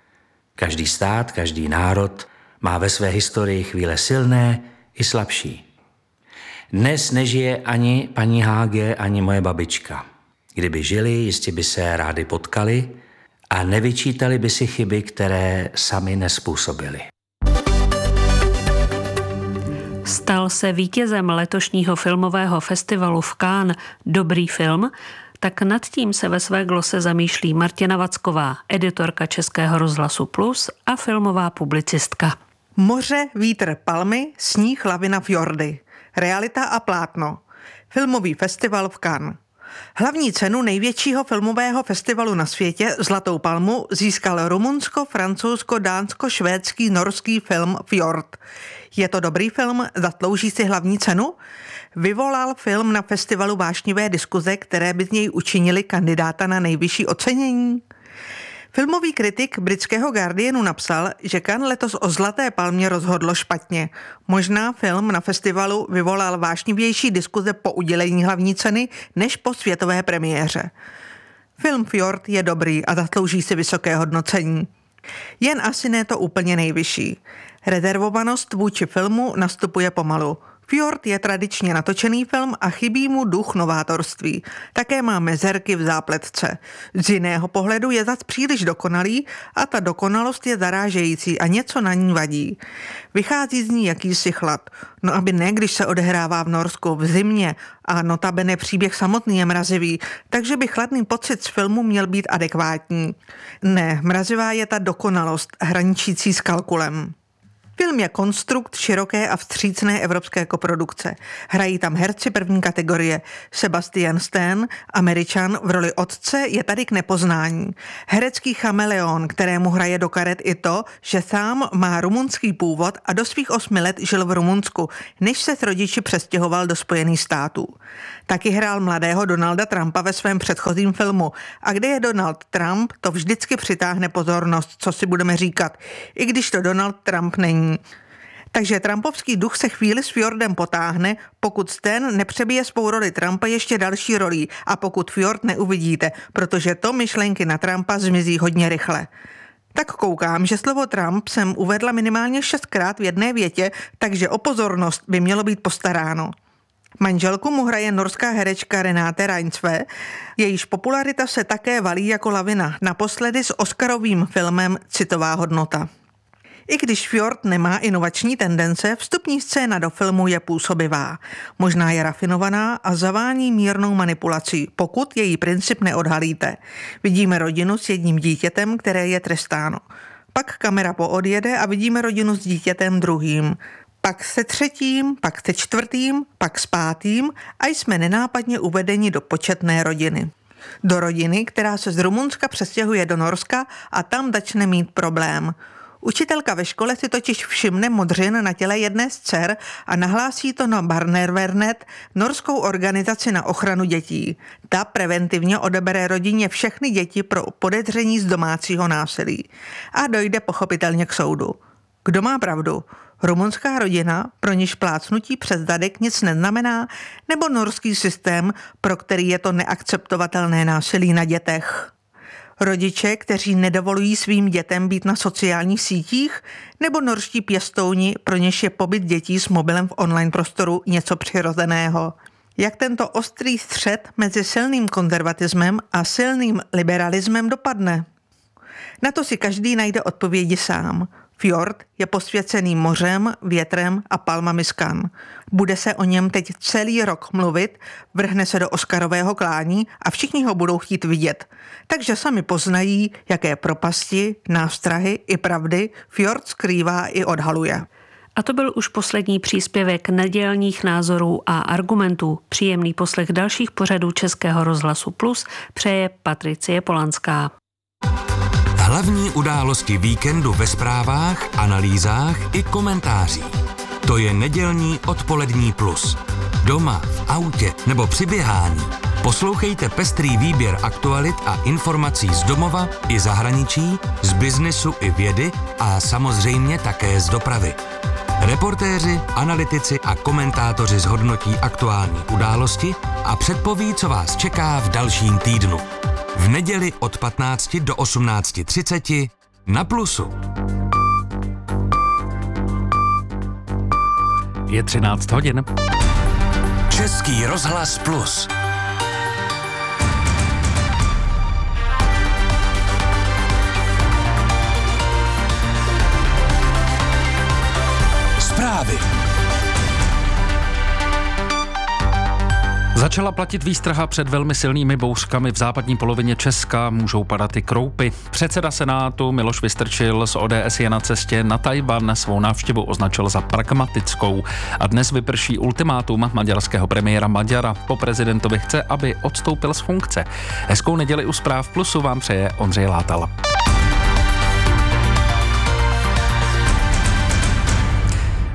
Každý stát, každý národ má ve své historii chvíle silné i slabší. Dnes nežije ani paní Háge, ani moje babička. Kdyby žili, jistě by se rádi potkali a nevyčítali by si chyby, které sami nezpůsobili. Stal se vítězem letošního filmového festivalu v Cannes dobrý film, tak nad tím se ve své glose zamýšlí Martina Vacková, editorka Českého rozhlasu Plus a filmová publicistka. Moře, vítr, palmy, sníh, lavina, fjordy. Realita a plátno. Filmový festival v Cannes. Hlavní cenu největšího filmového festivalu na světě, Zlatou palmu, získal rumunsko-francouzsko-dánsko-švédský norský film Fjord. Je to dobrý film? Zaslouží si hlavní cenu? Vyvolal film na festivalu vášnivé diskuze, které by z něj učinili kandidáta na nejvyšší ocenění? Filmový kritik britského Guardianu napsal, že Cannes letos o Zlaté palmě rozhodlo špatně. Možná film na festivalu vyvolal vášnivější diskuze po udělení hlavní ceny než po světové premiéře. Film Fjord je dobrý a zaslouží si vysoké hodnocení. Jen asi ne to úplně nejvyšší. Rezervovanost vůči filmu nastupuje pomalu. Fjord je tradičně natočený film a chybí mu duch novátorství. Také má mezerky v zápletce. Z jiného pohledu je zas příliš dokonalý a ta dokonalost je zarážející a něco na ní vadí. Vychází z ní jakýsi chlad. No aby ne, když se odehrává v Norsku v zimě a notabene příběh samotný je mrazivý, takže by chladný pocit z filmu měl být adekvátní. Ne, mrazivá je ta dokonalost, hraničící s kalkulem. Film je konstrukt široké a vstřícné evropské koprodukce. Hrají tam herci první kategorie. Sebastian Stan, Američan, v roli otce je tady k nepoznání. Herecký chameleon, kterému hraje do karet i to, že sám má rumunský původ a do svých osmi let žil v Rumunsku, než se s rodiči přestěhoval do Spojených států. Taky hrál mladého Donalda Trumpa ve svém předchozím filmu. A kde je Donald Trump, to vždycky přitáhne pozornost, co si budeme říkat, i když to Donald Trump není. Takže trumpovský duch se chvíli s Fjordem potáhne, pokud Stan nepřebije svou roli Trumpa ještě další rolí a pokud Fjord neuvidíte, protože to myšlenky na Trumpa zmizí hodně rychle. Tak koukám, že slovo Trump jsem uvedla minimálně šestkrát v jedné větě, takže o pozornost by mělo být postaráno. Manželku mu hraje norská herečka Renate Reinsve, jejíž popularita se také valí jako lavina, naposledy s oscarovým filmem Citová hodnota. I když Fjord nemá inovační tendence, vstupní scéna do filmu je působivá. Možná je rafinovaná a zavání mírnou manipulací, pokud její princip neodhalíte. Vidíme rodinu s jedním dítětem, které je trestáno. Pak kamera poodjede a vidíme rodinu s dítětem druhým. Pak se třetím, pak se čtvrtým, pak s pátým a jsme nenápadně uvedeni do početné rodiny. Do rodiny, která se z Rumunska přestěhuje do Norska a tam začne mít problém. Učitelka ve škole si totiž všimne modřin na těle jedné z dcer a nahlásí to na Barnevernet, norskou organizaci na ochranu dětí. Ta preventivně odebere rodině všechny děti pro podezření z domácího násilí. A dojde pochopitelně k soudu. Kdo má pravdu? Rumunská rodina, pro níž plácnutí přes zadek nic neznamená, nebo norský systém, pro který je to neakceptovatelné násilí na dětech? Rodiče, kteří nedovolují svým dětem být na sociálních sítích, nebo norští pěstouni, pro něž je pobyt dětí s mobilem v online prostoru něco přirozeného? Jak tento ostrý střet mezi silným konzervatismem a silným liberalismem dopadne? Na to si každý najde odpovědi sám. Fjord je posvěcený mořem, větrem a palmami z Cannes. Bude se o něm teď celý rok mluvit, vrhne se do oscarového klání a všichni ho budou chtít vidět. Takže sami poznají, jaké propasti, nástrahy i pravdy Fjord skrývá i odhaluje. A to byl už poslední příspěvek nedělních názorů a argumentů. Příjemný poslech dalších pořadů Českého rozhlasu Plus přeje Patricie Polanská. Hlavní události víkendu ve zprávách, analýzách i komentářích. To je nedělní odpolední plus. Doma, v autě nebo při běhání. Poslouchejte pestrý výběr aktualit a informací z domova i zahraničí, z biznesu i vědy a samozřejmě také z dopravy. Reportéři, analytici a komentátoři zhodnotí aktuální události a předpoví, co vás čeká v dalším týdnu. V neděli od patnácti do osmnácti třicet na Plusu. Je třináct hodin. Český rozhlas Plus. Zprávy. Začala platit výstraha před velmi silnými bouřkami v západní polovině Česka, můžou padat i kroupy. Předseda Senátu Miloš Vystrčil z O D S je na cestě na Tajvan, svou návštěvu označil za pragmatickou. A dnes vyprší ultimátum maďarského premiéra Maďara. Po prezidentovi chce, aby odstoupil z funkce. Hezkou neděli u Zpráv Plusu vám přeje Ondřej Látal.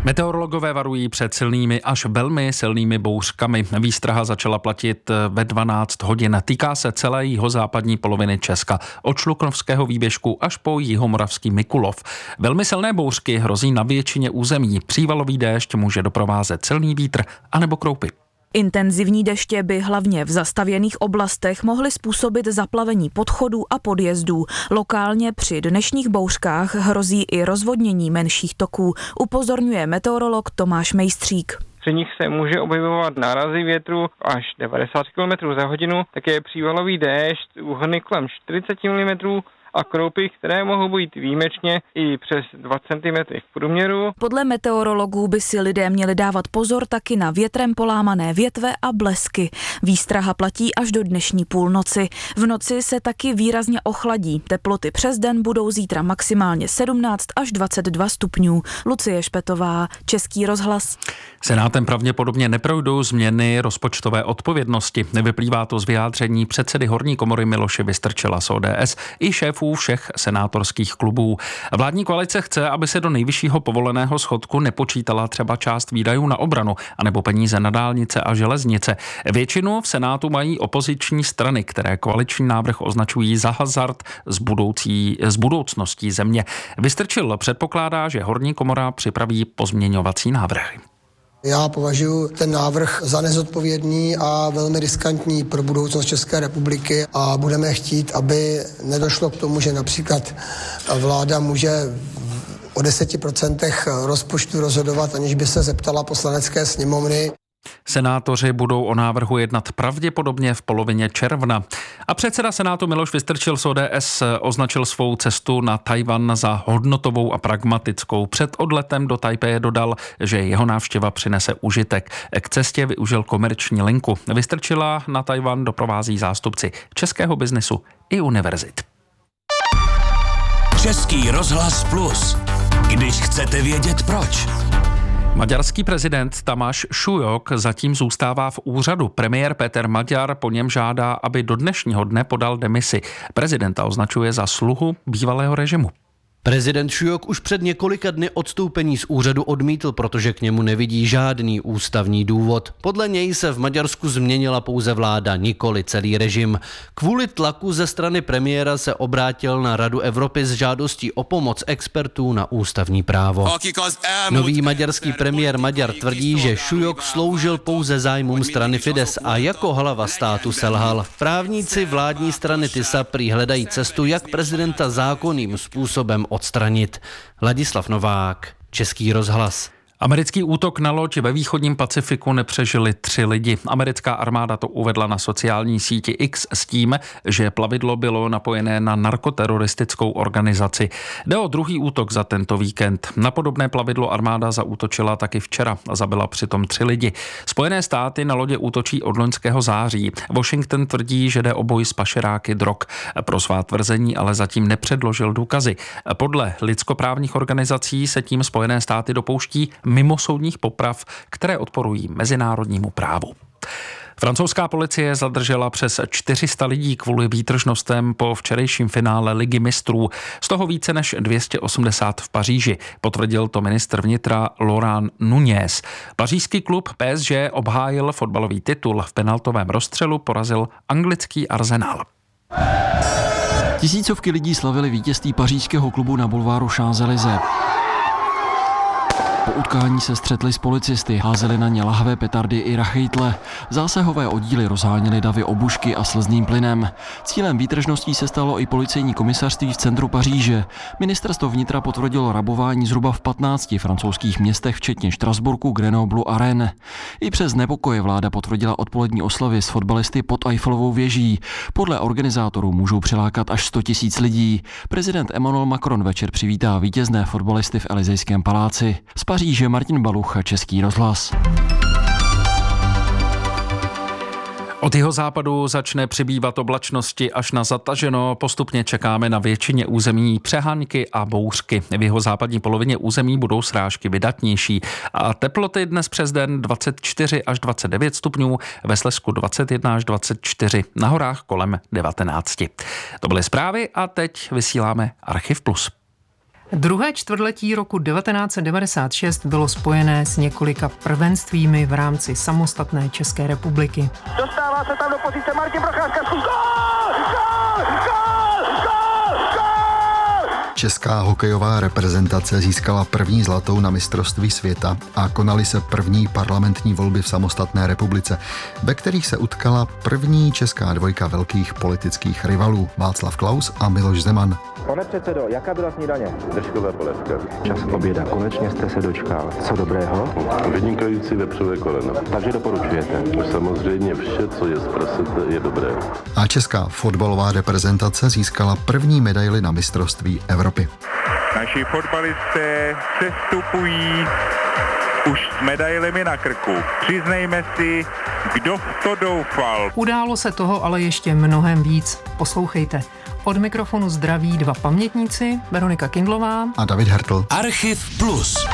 Meteorologové varují před silnými až velmi silnými bouřkami. Výstraha začala platit ve dvanáct hodin. Týká se celé jihozápadní poloviny Česka. Od Šluknovského výběžku až po jihomoravský Mikulov. Velmi silné bouřky hrozí na většině území. Přívalový déšť může doprovázet silný vítr anebo kroupy. Intenzivní deště by hlavně v zastavěných oblastech mohly způsobit zaplavení podchodů a podjezdů. Lokálně při dnešních bouřkách hrozí i rozvodnění menších toků, upozorňuje meteorolog Tomáš Mejstřík. Při nich se může objevovat nárazy větru až devadesát kilometrů za hodinu, také přívalový déšť s úhrny kolem čtyřicet milimetrů a kroupy, které mohou být výjimečně i přes dva centimetry v průměru. Podle meteorologů by si lidé měli dávat pozor taky na větrem polámané větve a blesky. Výstraha platí až do dnešní půlnoci. V noci se taky výrazně ochladí. Teploty přes den budou zítra maximálně sedmnáct až dvacet dva stupňů. Lucie Špetová, Český rozhlas. Senátem pravděpodobně neprojdou změny rozpočtové odpovědnosti. Nevyplývá to z vyjádření předsedy horní komory Miloše Vystrčila z O D S i šéfů všech senátorských klubů. Vládní koalice chce, aby se do nejvyššího povoleného schodku nepočítala třeba část výdajů na obranu anebo peníze na dálnice a železnice. Většinu v Senátu mají opoziční strany, které koaliční návrh označují za hazard s, budoucí, s budoucností země. Vystrčil předpokládá, že horní komora připraví pozměňovací návrhy. Já považuji ten návrh za nezodpovědný a velmi riskantní pro budoucnost České republiky a budeme chtít, aby nedošlo k tomu, že například vláda může o deseti procentech rozpočtu rozhodovat, aniž by se zeptala Poslanecké sněmovny. Senátoři budou o návrhu jednat pravděpodobně v polovině června. A předseda Senátu Miloš Vystrčil z O D S označil svou cestu na Tchaj-wan za hodnotovou a pragmatickou. Před odletem do Tajpeje dodal, že jeho návštěva přinese užitek. K cestě využil komerční linku. Vystrčila na Tchaj-wan doprovází zástupci českého biznesu i univerzit. Český rozhlas Plus. Když chcete vědět proč. Maďarský prezident Tamáš Šujok zatím zůstává v úřadu. Premiér Péter Maďar po něm žádá, aby do dnešního dne podal demisi. Prezidenta označuje za sluhu bývalého režimu. Prezident Šujok už před několika dny odstoupení z úřadu odmítl, protože k němu nevidí žádný ústavní důvod. Podle něj se v Maďarsku změnila pouze vláda, nikoli celý režim. Kvůli tlaku ze strany premiéra se obrátil na Radu Evropy s žádostí o pomoc expertů na ústavní právo. Nový maďarský premiér Maďar tvrdí, že Šujok sloužil pouze zájmům strany Fidesz a jako hlava státu selhal. Právníci vládní strany Tisa prý hledají cestu, jak prezidenta zákonným způsobem odstranit. Ladislav Novák, Český rozhlas. Americký útok na loď ve východním Pacifiku nepřežili tři lidi. Americká armáda to uvedla na sociální síti X s tím, že plavidlo bylo napojené na narkoteroristickou organizaci. Jde o druhý útok za tento víkend. Na podobné plavidlo armáda zaútočila taky včera a zabila přitom tři lidi. Spojené státy na lodě útočí od loňského září. Washington tvrdí, že jde o boj s pašeráky drog. Pro svá tvrzení ale zatím nepředložil důkazy. Podle lidskoprávních organizací se tím Spojené státy dopouští mimosoudních poprav, které odporují mezinárodnímu právu. Francouzská policie zadržela přes čtyři sta lidí kvůli výtržnostem po včerejším finále Ligy mistrů, z toho více než dvě stě osmdesát v Paříži, potvrdil to ministr vnitra Laurent Nunez. Pařížský klub P S G obhájil fotbalový titul, v penaltovém rozstřelu porazil anglický Arsenal. Tisícovky lidí slavili vítězství pařížského klubu na bulváru Champs-Élysées. Po utkání se střetli s policisty, házeli na ně lahve, petardy i rachejtle. Zásahové oddíly rozháněly davy obušky a slzným plynem. Cílem výtržností se stalo i policejní komisařství v centru Paříže. Ministerstvo vnitra potvrdilo rabování zhruba v patnácti francouzských městech, včetně Štrasburku, Grenoblu a Rennes. I přes nepokoje vláda potvrdila odpolední oslavy s fotbalisty pod Eiffelovou věží. Podle organizátorů můžou přilákat až sto tisíc lidí. Prezident Emmanuel Macron večer přivítá vítězné fotbalisty v Elysejském paláci. Z Paříže Martin Baluch, Český rozhlas. Od jeho západu začne přibývat oblačnosti až na zataženo. Postupně čekáme na většině území přehánky a bouřky. V jeho západní polovině území budou srážky vydatnější. A teploty dnes přes den dvacet čtyři až dvacet devět stupňů, ve Slezsku dvacet jedna až dvacet čtyři, na horách kolem devatenáct. To byly zprávy a teď vysíláme Archiv Plus. Druhé čtvrtletí roku devatenáct set devadesát šest bylo spojené s několika prvenstvími v rámci samostatné České republiky. Dostává se tam do pozice Martin Procházka. Gól! Gól! Gól! Gól! Gól! Česká hokejová reprezentace získala první zlatou na mistrovství světa a konaly se první parlamentní volby v samostatné republice, ve kterých se utkala první česká dvojka velkých politických rivalů Václav Klaus a Miloš Zeman. Pane předsedo, jaká byla snídaně? Držkové polévka. Čas oběda, konečně jste se dočkal. Co dobrého? Vynikající vepřové koleno. Takže doporučujete? Samozřejmě vše, co je z prasete, je dobré. A česká fotbalová reprezentace získala první medaili na mistrovství Evropy. Naši fotbalisté sestupují už s medailemi na krku. Přiznejme si, kdo v to doufal. Událo se toho ale ještě mnohem víc. Poslouchejte. Od mikrofonu zdraví dva pamětníci, Veronika Kindlová a David Hertl. Archiv Plus.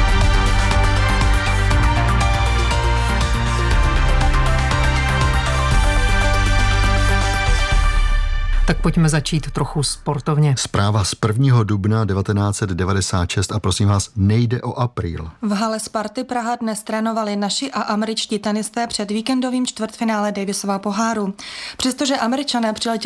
Tak pojďme začít trochu sportovně. Zpráva z prvního dubna devatenáct set devadesát šest a prosím vás, nejde o apríl. V hale Sparty Praha dnes trénovali naši a američtí tenisté před víkendovým čtvrtfinále Davisova poháru. Přestože Američané přiletěli